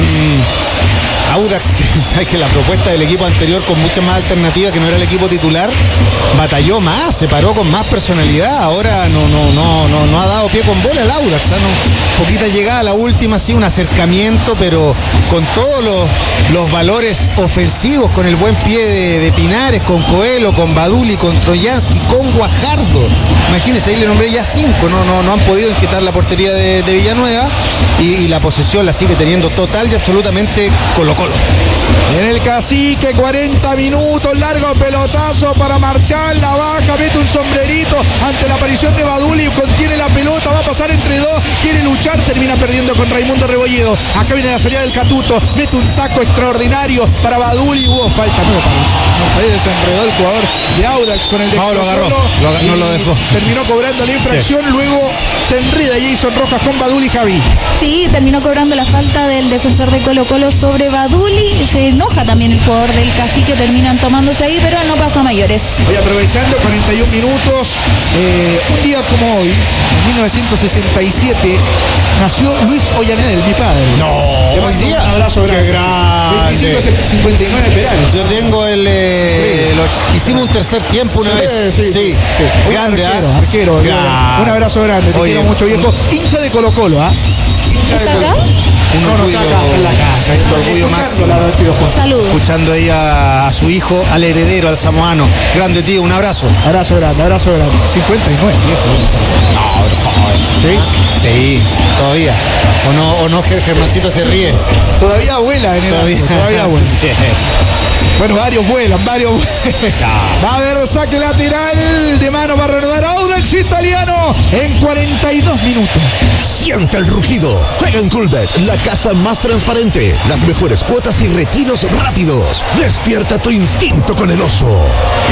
Audax, sabes que la propuesta del equipo anterior con muchas más alternativas, que no era el equipo titular, batalló más, se paró con más personalidad. Ahora no, no, no, no, no ha dado pie con bola el Audax, ¿eh? No, poquita llegada, la última sí, un acercamiento, pero con todos los, los valores ofensivos, con el buen pie de, de Pinares, con Coelho, con Baduli, con Troyansky, con Guajardo. Imagínense, ahí le nombré ya cinco, no, no, no han podido inquietar la portería de, de Villanueva y, y la posesión la sigue teniendo total y absolutamente Colo Colo. En el Cacique, cuarenta minutos, largo pelotazo para marchar, la baja, mete un sombrerito ante la aparición de Baduli, contiene la pelota, va a pasar entre dos, quiere luchar, termina perdiendo con Raimundo Rebolledo. Acá viene la salida del Catuto, mete un taco extraordinario para Baduli, hubo falta, no para ahí desenredó el jugador de Audax con el de No, lo agarró, Colo-Colo lo, no lo dejó. Terminó cobrando la infracción, sí. Luego se enreda Jason Rojas con Baduli, Javi. Sí, terminó cobrando la falta del defensor de Colo Colo sobre Baduli. Se enoja también el jugador del Cacique, terminan tomándose ahí, pero no pasó a mayores. Hoy aprovechando, cuarenta y un minutos, eh, un día como hoy, en mil novecientos sesenta y siete, nació Luis Ollanedel, mi padre. No, hoy día. Un abrazo grande. Qué grande. veinticinco cincuenta y nueve Perales. Yo tengo el... Eh, sí. lo, hicimos un tercer tiempo una sí, vez. Sí, sí. sí. sí. Grande, arquero, ¿ah? Arquero, Grande. Un abrazo grande, te Oye, quiero mucho, viejo. Un... Hincha de Colo Colo, ¿ah? Hincha ¿Está de acá? Un no, orgullo, no está acá, en la casa. Un orgullo máximo. Saludos. Escuchando ahí a, a su hijo, al heredero, al samoano. Grande tío, un abrazo. Abrazo grande, abrazo grande. cincuenta y nueve, viejo. No, joven. ¿Sí? Sí, todavía. O no, o no, Germancito se ríe. Todavía vuela en el Todavía, todavía vuela. Bueno, varios vuelan, varios vuelan. Va a haber saque lateral de mano, va a reanudar Audax Italiano en cuarenta y dos minutos. Siente el rugido. Juega en Coolbet, la casa más transparente. Las mejores cuotas y retiros rápidos. Despierta tu instinto con el oso.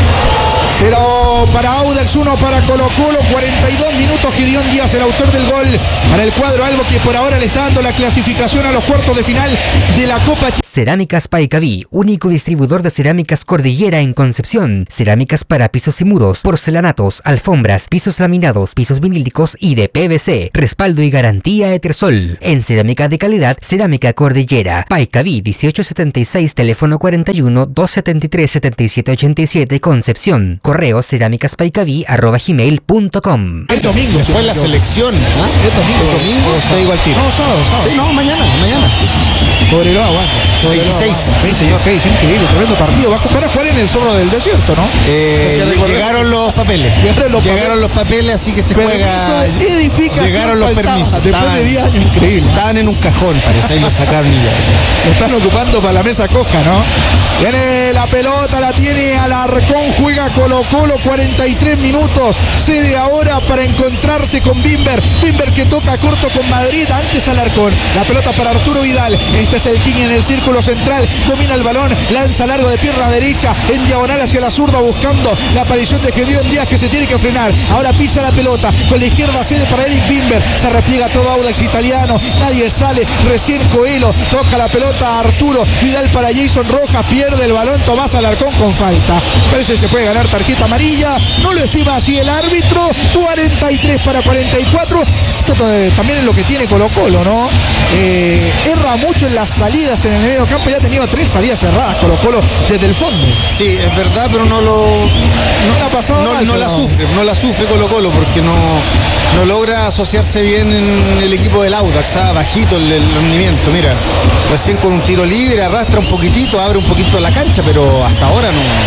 Cero para Audax, uno para Colo Colo, cuarenta y dos minutos. Gideón Díaz, el autor del gol para el cuadro albo, que por ahora le está dando la clasificación a los cuartos de final de la Copa Chile. Cerámicas Paicaví, único distribuidor de cerámicas Cordillera en Concepción. Cerámicas para pisos y muros, porcelanatos, alfombras, pisos laminados, pisos vinílicos y de P V C. Respaldo y garantía Etersol. En cerámica de calidad, Cerámica Cordillera. Paicaví dieciocho setenta y seis, teléfono cuarenta y uno, doscientos setenta y tres, setenta y siete ochenta y siete, Concepción. Correo cerámicaspaicaví arroba gmail punto com. El domingo. Después la selección. ¿Ah? El domingo. El domingo te digo al tiro. No, sábado, sábado. Sí, no, mañana, mañana. Sí, sí, sí. Cobreloa, aguanta. veintiséis. veintiséis, increíble, tremendo partido. Bajo para jugar en el Zorro del Desierto, ¿no? Eh, llegaron los papeles. Llegaron los llegaron papeles. los papeles, así que se Permiso juega. de edificación Llegaron los faltaba, permisos. Después Estaban- de diez años, increíble. Estaban en un cajón, parece, ahí lo sacaron y ya. Lo están ocupando para la mesa coja, ¿no? Viene la pelota, la tiene Alarcón, juega Colo Colo, cuarenta y tres minutos. Cede ahora para encontrarse con Bimber. Bimber que toca corto con Madrid, antes Alarcón. La pelota para Arturo Vidal. Este es el King en el círculo central. Domina el balón, lanza largo de pierna derecha, en diagonal hacia la zurda, buscando la aparición de Gideón Díaz, que se tiene que frenar. Ahora pisa la pelota, con la izquierda cede para Eric Bimber. Se repliega todo Audax Italiano, nadie sale. Recién Coelho toca la pelota a Arturo Vidal para Jason Rojas, pierde el balón Tomás Alarcón con falta. Parece que se puede ganar tarjeta amarilla, no lo estima así el árbitro. Cuarenta y tres para cuarenta y cuatro. Esto también es lo que tiene Colo Colo, ¿no? Eh, erra mucho en las salidas en el medio campo, ya ha tenido tres salidas cerradas Colo Colo desde el fondo. Sí, es verdad, pero no lo. No la ha pasado No, mal, no la pero- sufre, no la sufre Colo Colo porque no, no logra asociarse bien en el equipo del Audax, ah, bajito el, el rendimiento, mira, recién con un tiro libre, arrastra un poquitito, abre un poquito la cancha, pero hasta ahora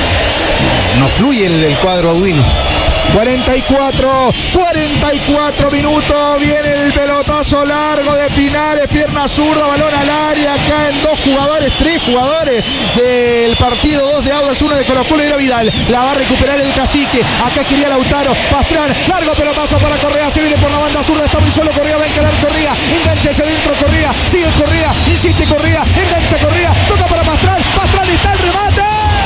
no, no fluye el, el cuadro audino. cuarenta y cuatro, cuarenta y cuatro minutos, viene el pelotazo largo de Pinares, pierna zurda, balón al área, caen dos jugadores, tres jugadores del partido, dos de Audax, uno de Colo Colo y era Vidal, la va a recuperar el Cacique, acá quería Lautaro, Pastrán, largo pelotazo para Correa, se viene por la banda zurda, está muy solo Correa, va a encarar Correa, engancha hacia adentro Correa, sigue Correa, insiste Correa, engancha Correa, toca para Pastrán, Pastrán está el remate.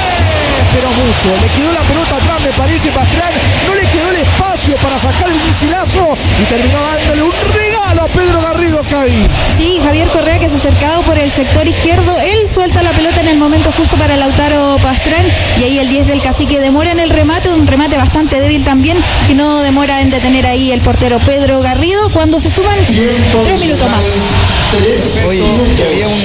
Pero mucho, le quedó la pelota atrás, me parece, Pastrán, no le quedó el espacio para sacar el misilazo y terminó dándole un regalo a Pedro Garrido, Javi. Sí, Javier Correa, que se acercaba por el sector izquierdo, él suelta la pelota en el momento justo para Lautaro Pastrán, y ahí el diez del Cacique demora en el remate, un remate bastante débil también, que no demora en detener ahí el portero Pedro Garrido, cuando se suman tres minutos más. Oye, y había un.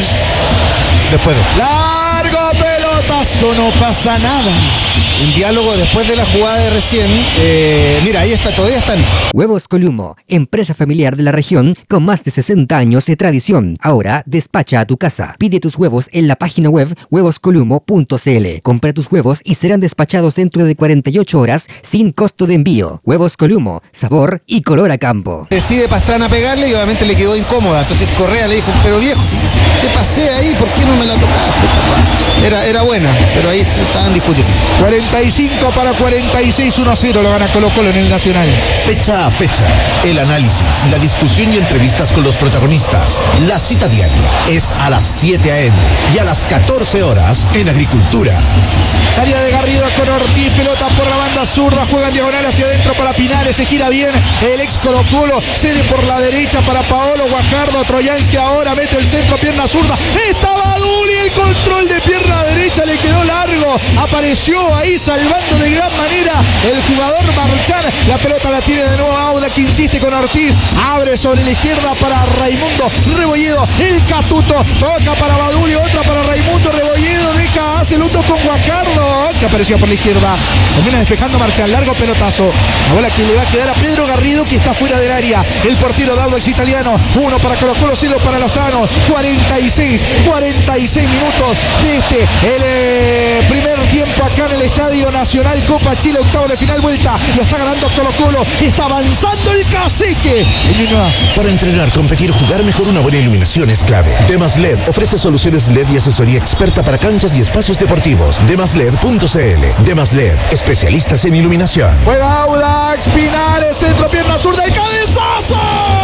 Después de. Largo pelotazo, no pasa nada. Un diálogo después de la jugada de recién. Eh, mira, ahí está, todavía están. Huevos Columo, empresa familiar de la región con más de sesenta años de tradición. Ahora despacha a tu casa. Pide tus huevos en la página web huevos columo punto c l. Compra tus huevos y serán despachados dentro de cuarenta y ocho horas sin costo de envío. Huevos Columo, sabor y color a campo. Decide Pastrana pegarle y obviamente le quedó incómoda. Entonces Correa le dijo, pero viejo, si te pasé ahí, ¿por qué no me la tocaste, papá? Era, era buena, pero ahí estaban discutiendo. cuarenta y cinco para cuarenta y seis, uno a cero lo gana Colo Colo en el Nacional. Fecha a fecha, el análisis, la discusión y entrevistas con los protagonistas. La cita diaria es a las siete a eme y a las catorce horas en Agricultura. Salida de Garrido con Ortiz, pelota por la banda zurda, juega en diagonal hacia adentro para Pinares, se gira bien el ex Colo Colo, cede por la derecha para Paolo Guajardo, Troyansky ahora mete el centro, pierna zurda, estaba Duli, el control de pierna derecha le quedó largo, apareció ahí salvando de gran manera el jugador Marchán, la pelota la tiene de nuevo Auda, que insiste con Ortiz, abre sobre la izquierda para Raimundo Rebolledo, el Catuto, toca para Baduli, otra para Raimundo Rebolledo, deja, hace el uno con Guajardo, que apareció por la izquierda, termina despejando Marchán, largo pelotazo, la bola que le va a quedar a Pedro Garrido, que está fuera del área, el portero de Audax Italiano, uno para Colo Colo, cero para los Tanos, cuarenta y seis, cuarenta y seis minutos de este, el eh, primer tiempo acá en el Estadio Nacional, Copa Chile, octavo de final, vuelta, lo está ganando Colo-Colo, está avanzando el Cacique. Para entrenar, competir, jugar mejor, una buena iluminación es clave. Demas L E D ofrece soluciones L E D y asesoría experta para canchas y espacios deportivos. demas led punto c l. Demas L E D, especialistas en iluminación. Juega Audax, Pinares, centro, pierna zurda, el cabezazo.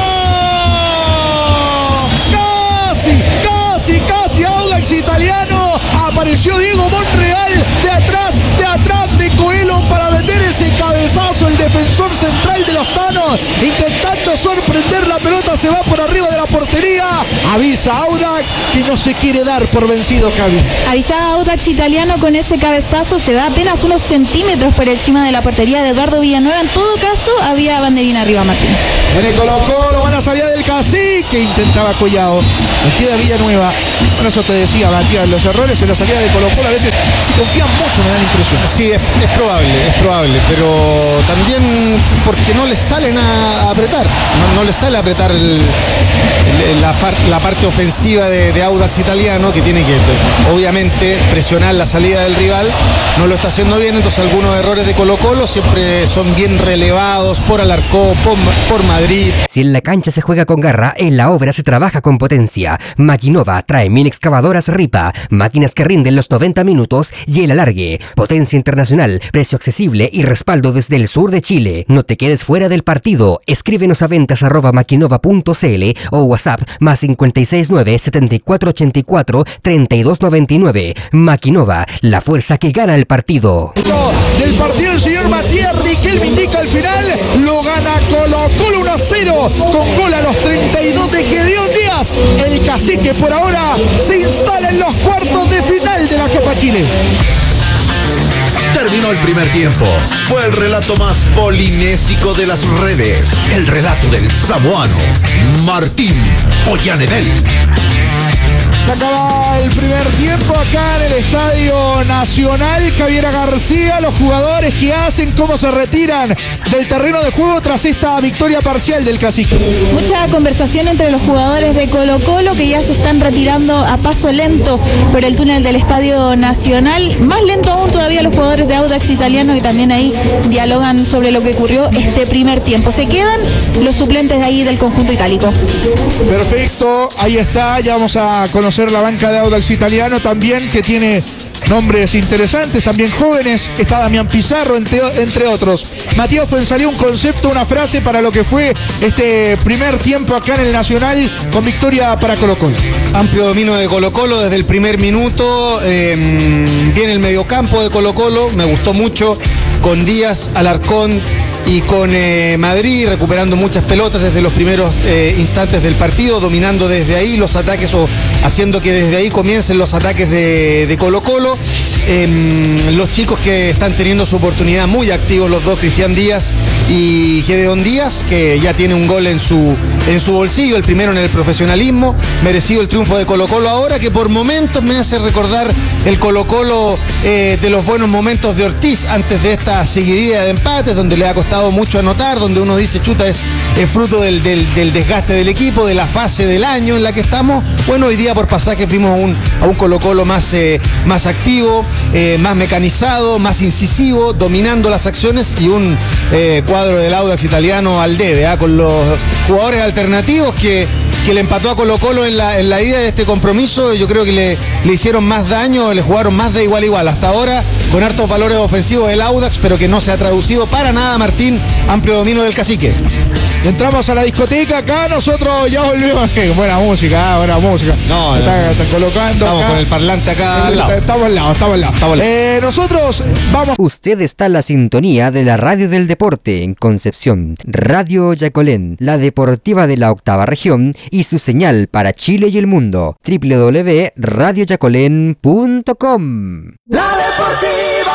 Casi, casi, casi Audax italiano. Apareció Diego Monreal de atrás, de atrás de Coelho para meter ese cabezazo. El defensor central de los Tanos intentando sorprender la pelota, se va por arriba de la portería. Avisa Audax que no se quiere dar por vencido, Javi. Avisaba Audax italiano con ese cabezazo, se va apenas unos centímetros por encima de la portería de Eduardo Villanueva. En todo caso, había banderina arriba, Martín. Viene Colo-Colo, van a salir del Cacique, intentaba Collado. Nos queda Villanueva. Bueno, eso te decía, Matías, los errores en la salida de Colo-Colo a veces, si confían mucho, me dan impresión. Sí, es, es probable, es probable, pero también porque no les salen a, a apretar, no, no les sale a apretar el, el, la, la parte ofensiva de, de Audax italiano, que tiene que, obviamente, presionar la salida del rival. No lo está haciendo bien, entonces algunos errores de Colo-Colo siempre son bien relevados por Alarcó, por, por Madrid. Si en la cancha se juega con garra, en la obra se trabaja con potencia. Maquinova trae mini excavadoras Ripa, máquinas que rinden los noventa minutos y el alargue. Potencia internacional, precio accesible y respaldo desde el sur de Chile. No te quedes fuera del partido. Escríbenos a ventas arroba maquinova punto c l o WhatsApp más cincuenta y seis nueve, setenta y cuatro ochenta y cuatro, treinta y dos noventa y nueve. Maquinova, la fuerza que gana el partido. Del partido el señor Matías Riquelme indica al final, lo gana Colo-Colo uno a cero con gol a los treinta y dos de Gedeón Díaz. El Cacique por ahora se instala en los cuartos de final de la Copa Chile. Terminó el primer tiempo. Fue el relato más polinésico de las redes. El relato del samoano Martín Ollanedel. Se acaba el primer tiempo acá en el Estadio Nacional. Javiera García, los jugadores que hacen, cómo se retiran del terreno de juego tras esta victoria parcial del Cacique. Mucha conversación entre los jugadores de Colo-Colo que ya se están retirando a paso lento por el túnel del Estadio Nacional. Más lento aún todavía los jugadores de Audax italiano, que también ahí dialogan sobre lo que ocurrió este primer tiempo. Se quedan los suplentes de ahí del conjunto itálico. Perfecto, ahí está, ya vamos a conocer la banca de Audax italiano también, que tiene nombres interesantes, también jóvenes. Está Damián Pizarro, entre, entre otros. Matías Fuenzalía, un concepto, una frase para lo que fue este primer tiempo acá en el Nacional, con victoria para Colo-Colo. Amplio dominio de Colo-Colo desde el primer minuto. Eh, viene el mediocampo de Colo-Colo, me gustó mucho, con Díaz, Alarcón y con eh, Madrid recuperando muchas pelotas desde los primeros eh, instantes del partido, dominando desde ahí los ataques o haciendo que desde ahí comiencen los ataques de, de Colo-Colo. Eh, los chicos que están teniendo su oportunidad muy activos, los dos, Cristian Díaz y Gedeón Díaz, que ya tiene un gol en su, en su bolsillo, el primero en el profesionalismo. Merecido el triunfo de Colo-Colo ahora, que por momentos me hace recordar el Colo-Colo eh, de los buenos momentos de Ortiz antes de esta seguidilla de empates, donde le ha costado mucho anotar, donde uno dice, chuta, es, es fruto del, del, del desgaste del equipo, de la fase del año en la que estamos. Bueno, hoy día por pasajes vimos a un, a un Colo-Colo más, eh, más activo, eh, más mecanizado, más incisivo, dominando las acciones, y un eh, cuadro del Audax italiano al debe, ¿eh? Con los jugadores alternativos que, que le empató a Colo-Colo en la, en la ida de este compromiso. Yo creo que le, le hicieron más daño, le jugaron más de igual a igual. Hasta ahora, con hartos valores ofensivos del Audax, pero que no se ha traducido para nada, Martín, amplio dominio del Cacique. Entramos a la discoteca acá, nosotros ya volvimos. Buena música, buena música. No, está, está colocando. Estamos acá con el parlante acá al lado. Estamos al lado, estamos al lado. Estamos al lado. Eh, nosotros vamos. Usted está en la sintonía de la radio del deporte en Concepción. Radio Yacolén, la deportiva de la octava región y su señal para Chile y el mundo. doble u doble u doble u punto radio yacolén punto com. La Deportiva.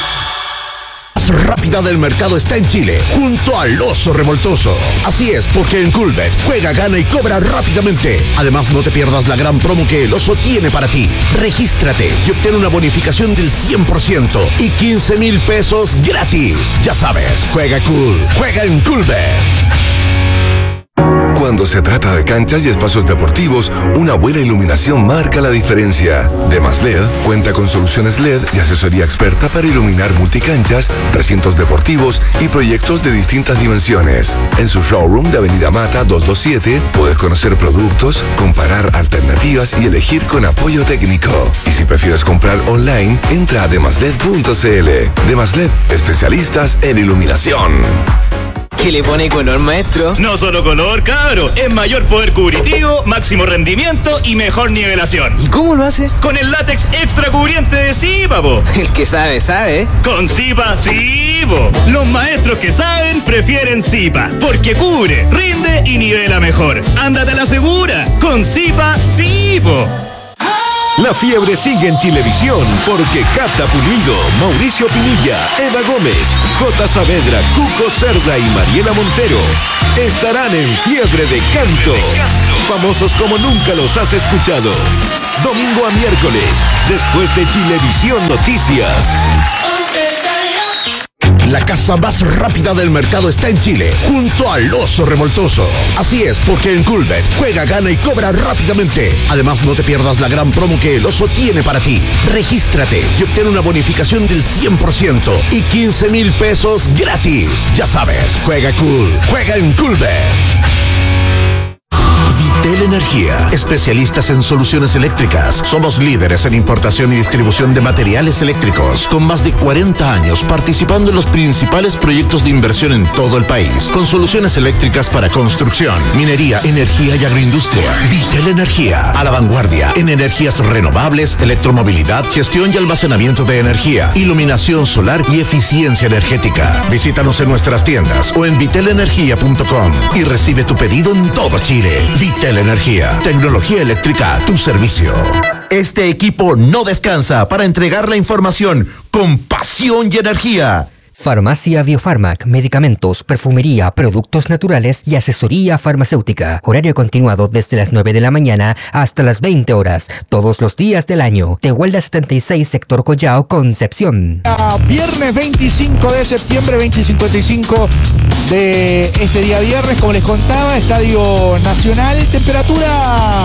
Rápida del mercado está en Chile, junto al Oso Revoltoso. Así es, porque en Coolbet juega, gana y cobra rápidamente. Además, no te pierdas la gran promo que el Oso tiene para ti. Regístrate y obtén una bonificación del cien por ciento y quince mil pesos gratis. Ya sabes, juega cool, juega en Coolbet. Cuando se trata de canchas y espacios deportivos, una buena iluminación marca la diferencia. Demas L E D cuenta con soluciones L E D y asesoría experta para iluminar multicanchas, recintos deportivos y proyectos de distintas dimensiones. En su showroom de Avenida Mata doscientos veintisiete puedes conocer productos, comparar alternativas y elegir con apoyo técnico. Y si prefieres comprar online, entra a demasled punto cl. Demas L E D, especialistas en iluminación. ¿Qué le pone color, maestro? No solo color, cabro. Es mayor poder cubritivo, máximo rendimiento y mejor nivelación. ¿Y cómo lo hace? Con el látex extra cubriente de Zipa, po. El que sabe, sabe. Con Zipa, sí, po. Los maestros que saben prefieren Zipa, porque cubre, rinde y nivela mejor. Ándate a la segura. Con Zipa, sí, po. La fiebre sigue en Chilevisión porque Cata Pulido, Mauricio Pinilla, Eva Gómez, J. Saavedra, Cuco Cerda y Mariela Montero estarán en fiebre de canto. Famosos como nunca los has escuchado. Domingo a miércoles, después de Chilevisión Noticias. La casa más rápida del mercado está en Chile, junto al Oso Remoltoso. Así es, porque en Coolbet juega, gana y cobra rápidamente. Además, no te pierdas la gran promo que el Oso tiene para ti. Regístrate y obtén una bonificación del cien por ciento y quince mil pesos gratis. Ya sabes, juega cool, juega en Coolbet. Vitel Energía, especialistas en soluciones eléctricas. Somos líderes en importación y distribución de materiales eléctricos, con más de cuarenta años participando en los principales proyectos de inversión en todo el país, con soluciones eléctricas para construcción, minería, energía y agroindustria. Vitel Energía, a la vanguardia en energías renovables, electromovilidad, gestión y almacenamiento de energía, iluminación solar y eficiencia energética. Visítanos en nuestras tiendas o en vitel energía punto com y recibe tu pedido en todo Chile. Vitel Energía, tecnología eléctrica a tu servicio. Este equipo no descansa para entregar la información con pasión y energía. Farmacia Biofarmac, medicamentos, perfumería, productos naturales y asesoría farmacéutica. Horario continuado desde las nueve de la mañana hasta las veinte horas, todos los días del año. Tehuelda setenta y seis, sector Collao, Concepción. Viernes veinticinco de septiembre, veinte cincuenta y cinco de este día viernes, como les contaba, Estadio Nacional. Temperatura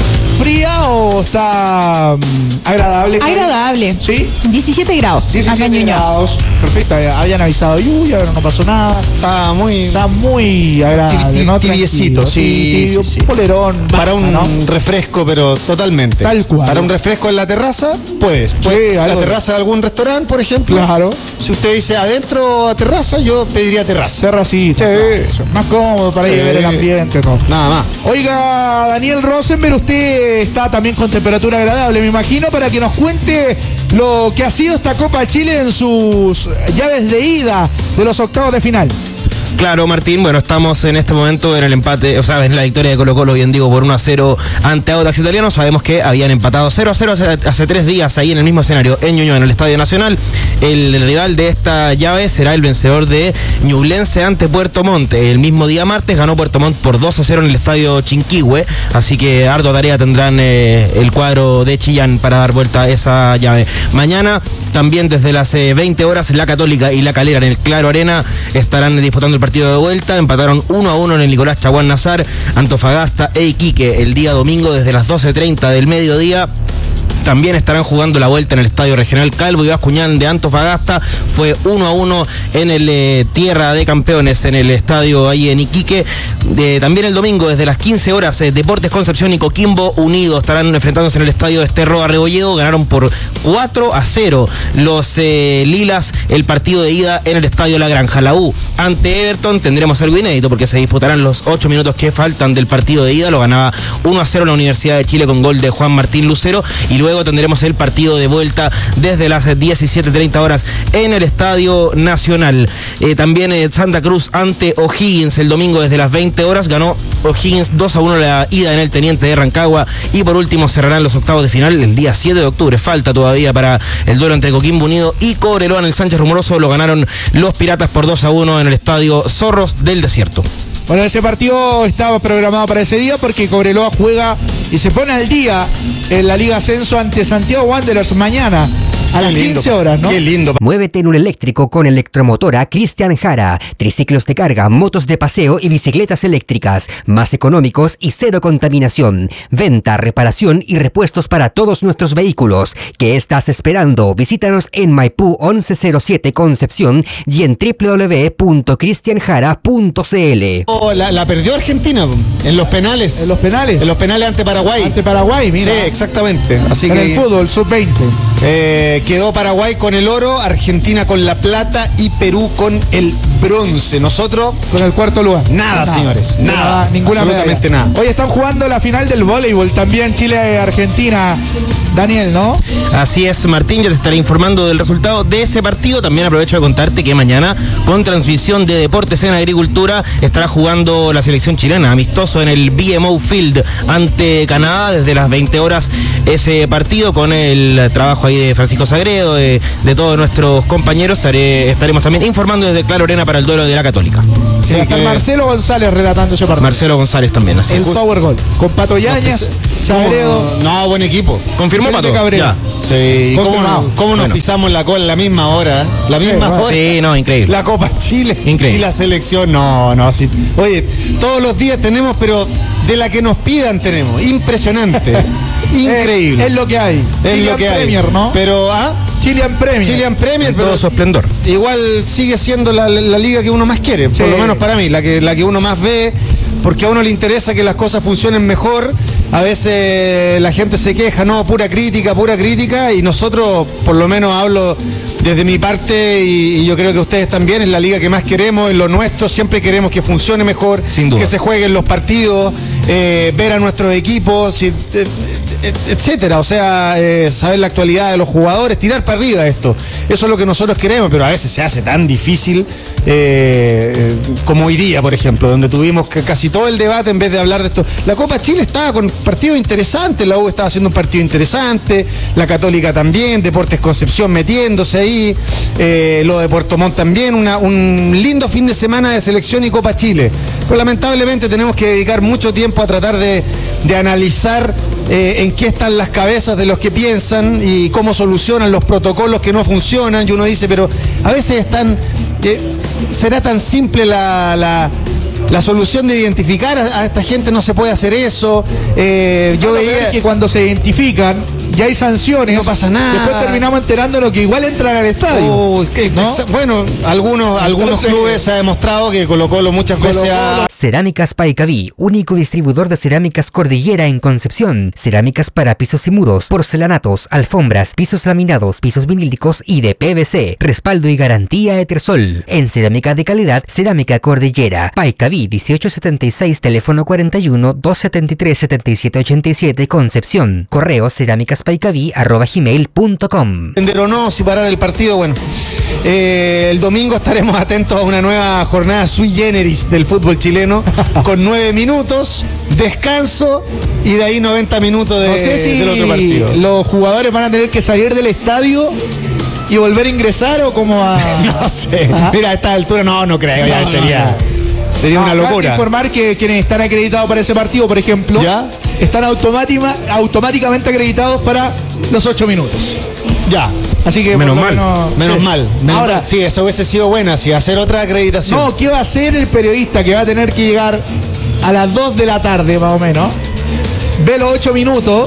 fría o está um, agradable. Agradable. ¿Sí? diecisiete grados. diecisiete grados. Perfecto. Habían avisado lluvia, pero no pasó nada. Está muy, está muy agradable, ¿no? Tibiecito, sí, tibio, sí, sí. Polerón. Para basta, un ¿no? refresco, pero totalmente. Tal cual. Para un refresco en la terraza, puedes. puedes Sí, la algo terraza de algún restaurante, por ejemplo. Claro. Si usted dice adentro a terraza, yo pediría terraza. Terracita. Sí. Más cómodo para ir a ver el ambiente, ¿no? Nada más. Oiga, Daniel Rosenberg, usted está también con temperatura agradable, me imagino, para que nos cuente lo que ha sido esta Copa Chile en sus llaves de ida de los octavos de final. Claro, Martín, bueno, estamos en este momento en el empate, o sea, en la victoria de Colo Colo, bien digo, por uno a cero ante Audax Italiano. Sabemos que habían empatado cero a cero hace, hace tres días ahí en el mismo escenario, en Ñuñoa, en el Estadio Nacional. El rival de esta llave será el vencedor de Ñublense ante Puerto Montt. El mismo día martes ganó Puerto Montt por dos a cero en el Estadio Chinquihue, así que ardua tarea tendrán eh, el cuadro de Chillán para dar vuelta a esa llave. Mañana, también desde las eh, veinte horas, la Católica y la Calera en el Claro Arena estarán disputando el partido de vuelta. Empataron uno a uno en el Nicolás Chaguán Nazar, Antofagasta e Iquique el día domingo desde las doce treinta del mediodía. También estarán jugando la vuelta en el Estadio Regional Calvo y Bascuñán de Antofagasta. Fue uno a uno en el eh, Tierra de Campeones, en el estadio ahí en Iquique. De, también el domingo, desde las quince horas, eh, Deportes Concepción y Coquimbo Unido estarán enfrentándose en el estadio Esterro Arrebolledo. Ganaron por cuatro a cero los eh, Lilas el partido de ida en el estadio La Granja. La U ante Everton tendremos algo inédito porque se disputarán los ocho minutos que faltan del partido de ida. Lo ganaba uno a cero la Universidad de Chile con gol de Juan Martín Lucero. Y luego tendremos el partido de vuelta desde las diecisiete treinta horas en el Estadio Nacional. Eh, también eh, Santa Cruz ante O'Higgins el domingo desde las veinte horas. Ganó O'Higgins dos a uno la ida en el Teniente de Rancagua. Y por último cerrarán los octavos de final el día siete de octubre. Falta todavía para el duelo entre Coquimbo Unido y Cobreloa en el Sánchez Rumoroso. Lo ganaron los Piratas por dos a uno en el Estadio Zorros del Desierto. Bueno, ese partido estaba programado para ese día porque Cobreloa juega y se pone al día en la Liga Ascenso ante Santiago Wanderers mañana a las quince horas, ¿no? Qué lindo. Muévete en un eléctrico con Electromotora Cristian Jara. Triciclos de carga, motos de paseo y bicicletas eléctricas. Más económicos y cero contaminación. Venta, reparación y repuestos para todos nuestros vehículos. ¿Qué estás esperando? Visítanos en Maipú once cero siete Concepción y en doble u doble u doble u punto cristian jara punto c l. Oh, la, la perdió Argentina en los penales. En los penales. En los penales ante Paraguay. Ante Paraguay, mira. Sí, exactamente. Así en que, el fútbol, sub veinte. Eh, quedó Paraguay con el oro, Argentina con la plata y Perú con el bronce. Nosotros con el cuarto lugar. Nada, nada señores. Nada. nada ninguna absolutamente medalla. nada. Hoy están jugando la final del voleibol también Chile-Argentina. Daniel, ¿no? Así es, Martín, ya te estaré informando del resultado de ese partido. También aprovecho de contarte que mañana, con transmisión de Deportes en Agricultura, estará jugando la selección chilena, amistoso en el B M O Field ante Canadá desde las veinte horas. Ese partido con el trabajo ahí de Francisco Sagredo, de, de todos nuestros compañeros. Estaré, estaremos también informando desde Claro Arena para el duelo de la Católica. Sí, que Marcelo González relatando ese partido. Marcelo González también, así el es. Power Goal. Con Pato Yáñez, Sagredo. No, buen equipo. Confirmó Pato. Ya. Sí, ¿cómo, no, cómo nos bueno. pisamos la cola la misma hora? La misma sí, hora. Sí, no, increíble. La Copa Chile increíble. Y la selección, no, no, sí. Oye, todos los días tenemos, pero de la que nos pidan tenemos. Impresionante. Increíble. Es, es lo que hay. Es Chilean lo que Premier, hay. ¿no? Pero, ¿ah? Chilean Premier. Chilean Premier, en pero todo su esplendor. Igual sigue siendo la, la, la liga que uno más quiere, sí. Por lo menos para mí, la que, la que uno más ve, porque a uno le interesa que las cosas funcionen mejor. A veces la gente se queja, no, pura crítica, pura crítica, y nosotros, por lo menos hablo desde mi parte, y, y yo creo que ustedes también, es la liga que más queremos, es lo nuestro, siempre queremos que funcione mejor, sin duda, que se jueguen los partidos, eh, ver a nuestros equipos, y, eh, etcétera, o sea, eh, saber la actualidad de los jugadores, tirar para arriba esto, eso es lo que nosotros queremos, pero a veces se hace tan difícil, eh, como hoy día, por ejemplo, donde tuvimos que casi todo el debate en vez de hablar de esto. La Copa Chile estaba con partidos interesantes, la U estaba haciendo un partido interesante, la Católica también, Deportes Concepción metiéndose ahí, eh, lo de Puerto Montt también, una, un lindo fin de semana de selección y Copa Chile. Pero lamentablemente tenemos que dedicar mucho tiempo a tratar de, de analizar eh, en qué están las cabezas de los que piensan y cómo solucionan los protocolos que no funcionan, y uno dice, pero a veces están, eh, será tan simple la... la La solución de identificar a, a esta gente, no se puede hacer eso. Eh, yo no, veía que cuando se identifican ya hay sanciones. No pasa nada. Después terminamos enterándonos que igual entran al estadio. Uh, que, ¿no? Bueno, algunos, algunos Entonces, clubes se ha demostrado que Colo-Colo muchas Colo-Colo. veces ha... Cerámicas Paicaví, único distribuidor de cerámicas Cordillera en Concepción. Cerámicas para pisos y muros, porcelanatos, alfombras, pisos laminados, pisos vinílicos y de P V C. Respaldo y garantía Etersol. En cerámica de calidad, Cerámica Cordillera. Paicaví dieciocho setenta y seis, teléfono cuarenta y uno, doscientos setenta y tres, setenta y siete ochenta y siete, Concepción. Correo cerámicaspaicaví arroba gmail punto com. Entender o no, si parar el partido, bueno. Eh, el domingo estaremos atentos a una nueva jornada sui generis del fútbol chileno, con nueve minutos, descanso y de ahí noventa minutos de, no sé si del otro partido. Los jugadores van a tener que salir del estadio y volver a ingresar o como a... no sé. Ajá. Mira, a esta altura no, no creo, ya no, sería... No. Sería no, una locura. Informar que quienes están acreditados para ese partido, por ejemplo, ¿ya? Están automática, automáticamente acreditados para los ocho minutos. Ya. Así que menos mal. Menos, menos sí. mal. Menos Ahora, mal. Sí, eso hubiese sido buena, si hacer otra acreditación. No, ¿qué va a hacer el periodista que va a tener que llegar a las dos de la tarde, más o menos? Ve los ocho minutos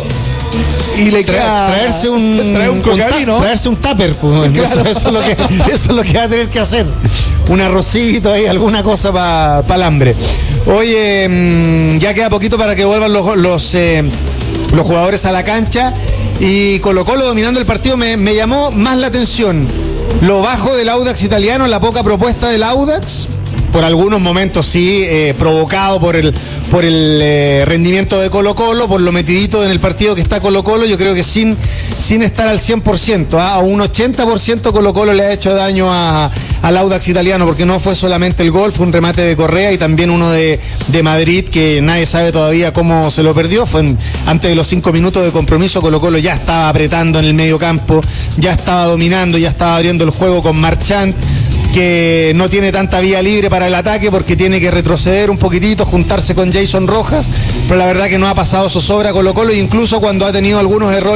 y le queda traerse un, traer un, un ta, traerse un tupper, pues, claro. eso, eso, es lo que, eso es lo que va a tener que hacer, un arrocito ahí, alguna cosa para pa el hambre. Oye, mmm, ya queda poquito para que vuelvan los los, eh, los jugadores a la cancha, y Colo-Colo dominando el partido. Me, me llamó más la atención lo bajo del Audax italiano, la poca propuesta del Audax, por algunos momentos sí, eh, provocado por el por el eh, rendimiento de Colo-Colo, por lo metidito en el partido que está Colo-Colo. Yo creo que sin, sin estar al cien por ciento, ¿eh? A un ochenta por ciento Colo-Colo le ha hecho daño a, al Audax italiano, porque no fue solamente el gol, fue un remate de Correa y también uno de, de Madrid, que nadie sabe todavía cómo se lo perdió. Fue en, antes de los cinco minutos de compromiso. Colo-Colo ya estaba apretando en el medio campo, ya estaba dominando, ya estaba abriendo el juego con Marchand, que no tiene tanta vía libre para el ataque porque tiene que retroceder un poquitito, juntarse con Jason Rojas, pero la verdad que no ha pasado zozobra Colo-Colo, e incluso cuando ha tenido algunos errores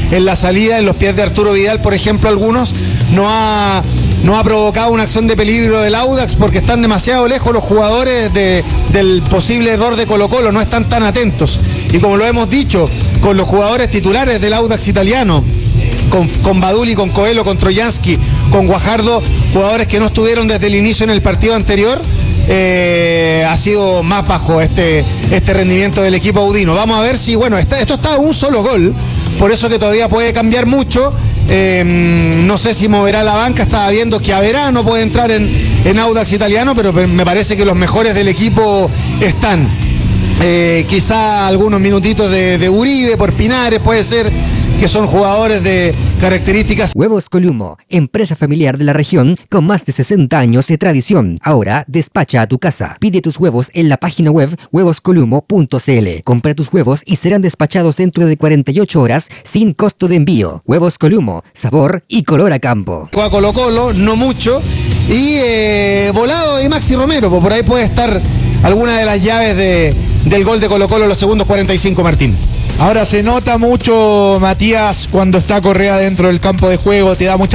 en la salida, en los pies de Arturo Vidal, por ejemplo, algunos, no ha, no ha provocado una acción de peligro del Audax porque están demasiado lejos los jugadores de, del posible error de Colo-Colo, no están tan atentos. Y como lo hemos dicho, con los jugadores titulares del Audax italiano, con, con Baduli, con Coelho, con Trojansky, con Guajardo, jugadores que no estuvieron desde el inicio en el partido anterior, eh, ha sido más bajo este, este rendimiento del equipo audino. Vamos a ver si, bueno, está, esto está a un solo gol, por eso que todavía puede cambiar mucho. Eh, no sé si moverá la banca, estaba viendo que Averá no puede entrar en, en Audax italiano, pero me parece que los mejores del equipo están. Eh, quizá algunos minutitos de, de Uribe por Pinares, puede ser, que son jugadores de características. Huevos Columo, empresa familiar de la región con más de sesenta años de tradición. Ahora despacha a tu casa. Pide tus huevos en la página web huevos columo punto c l. Compra tus huevos y serán despachados dentro de cuarenta y ocho horas sin costo de envío. Huevos Columo, sabor y color a campo. A Colo Colo, no mucho. Y eh, Volado de Maxi Romero, pues por ahí puede estar alguna de las llaves de, del gol de Colo Colo en los segundos cuarenta y cinco, Martín. Ahora se nota mucho, Matías, cuando está Correa dentro del campo de juego, te da mucha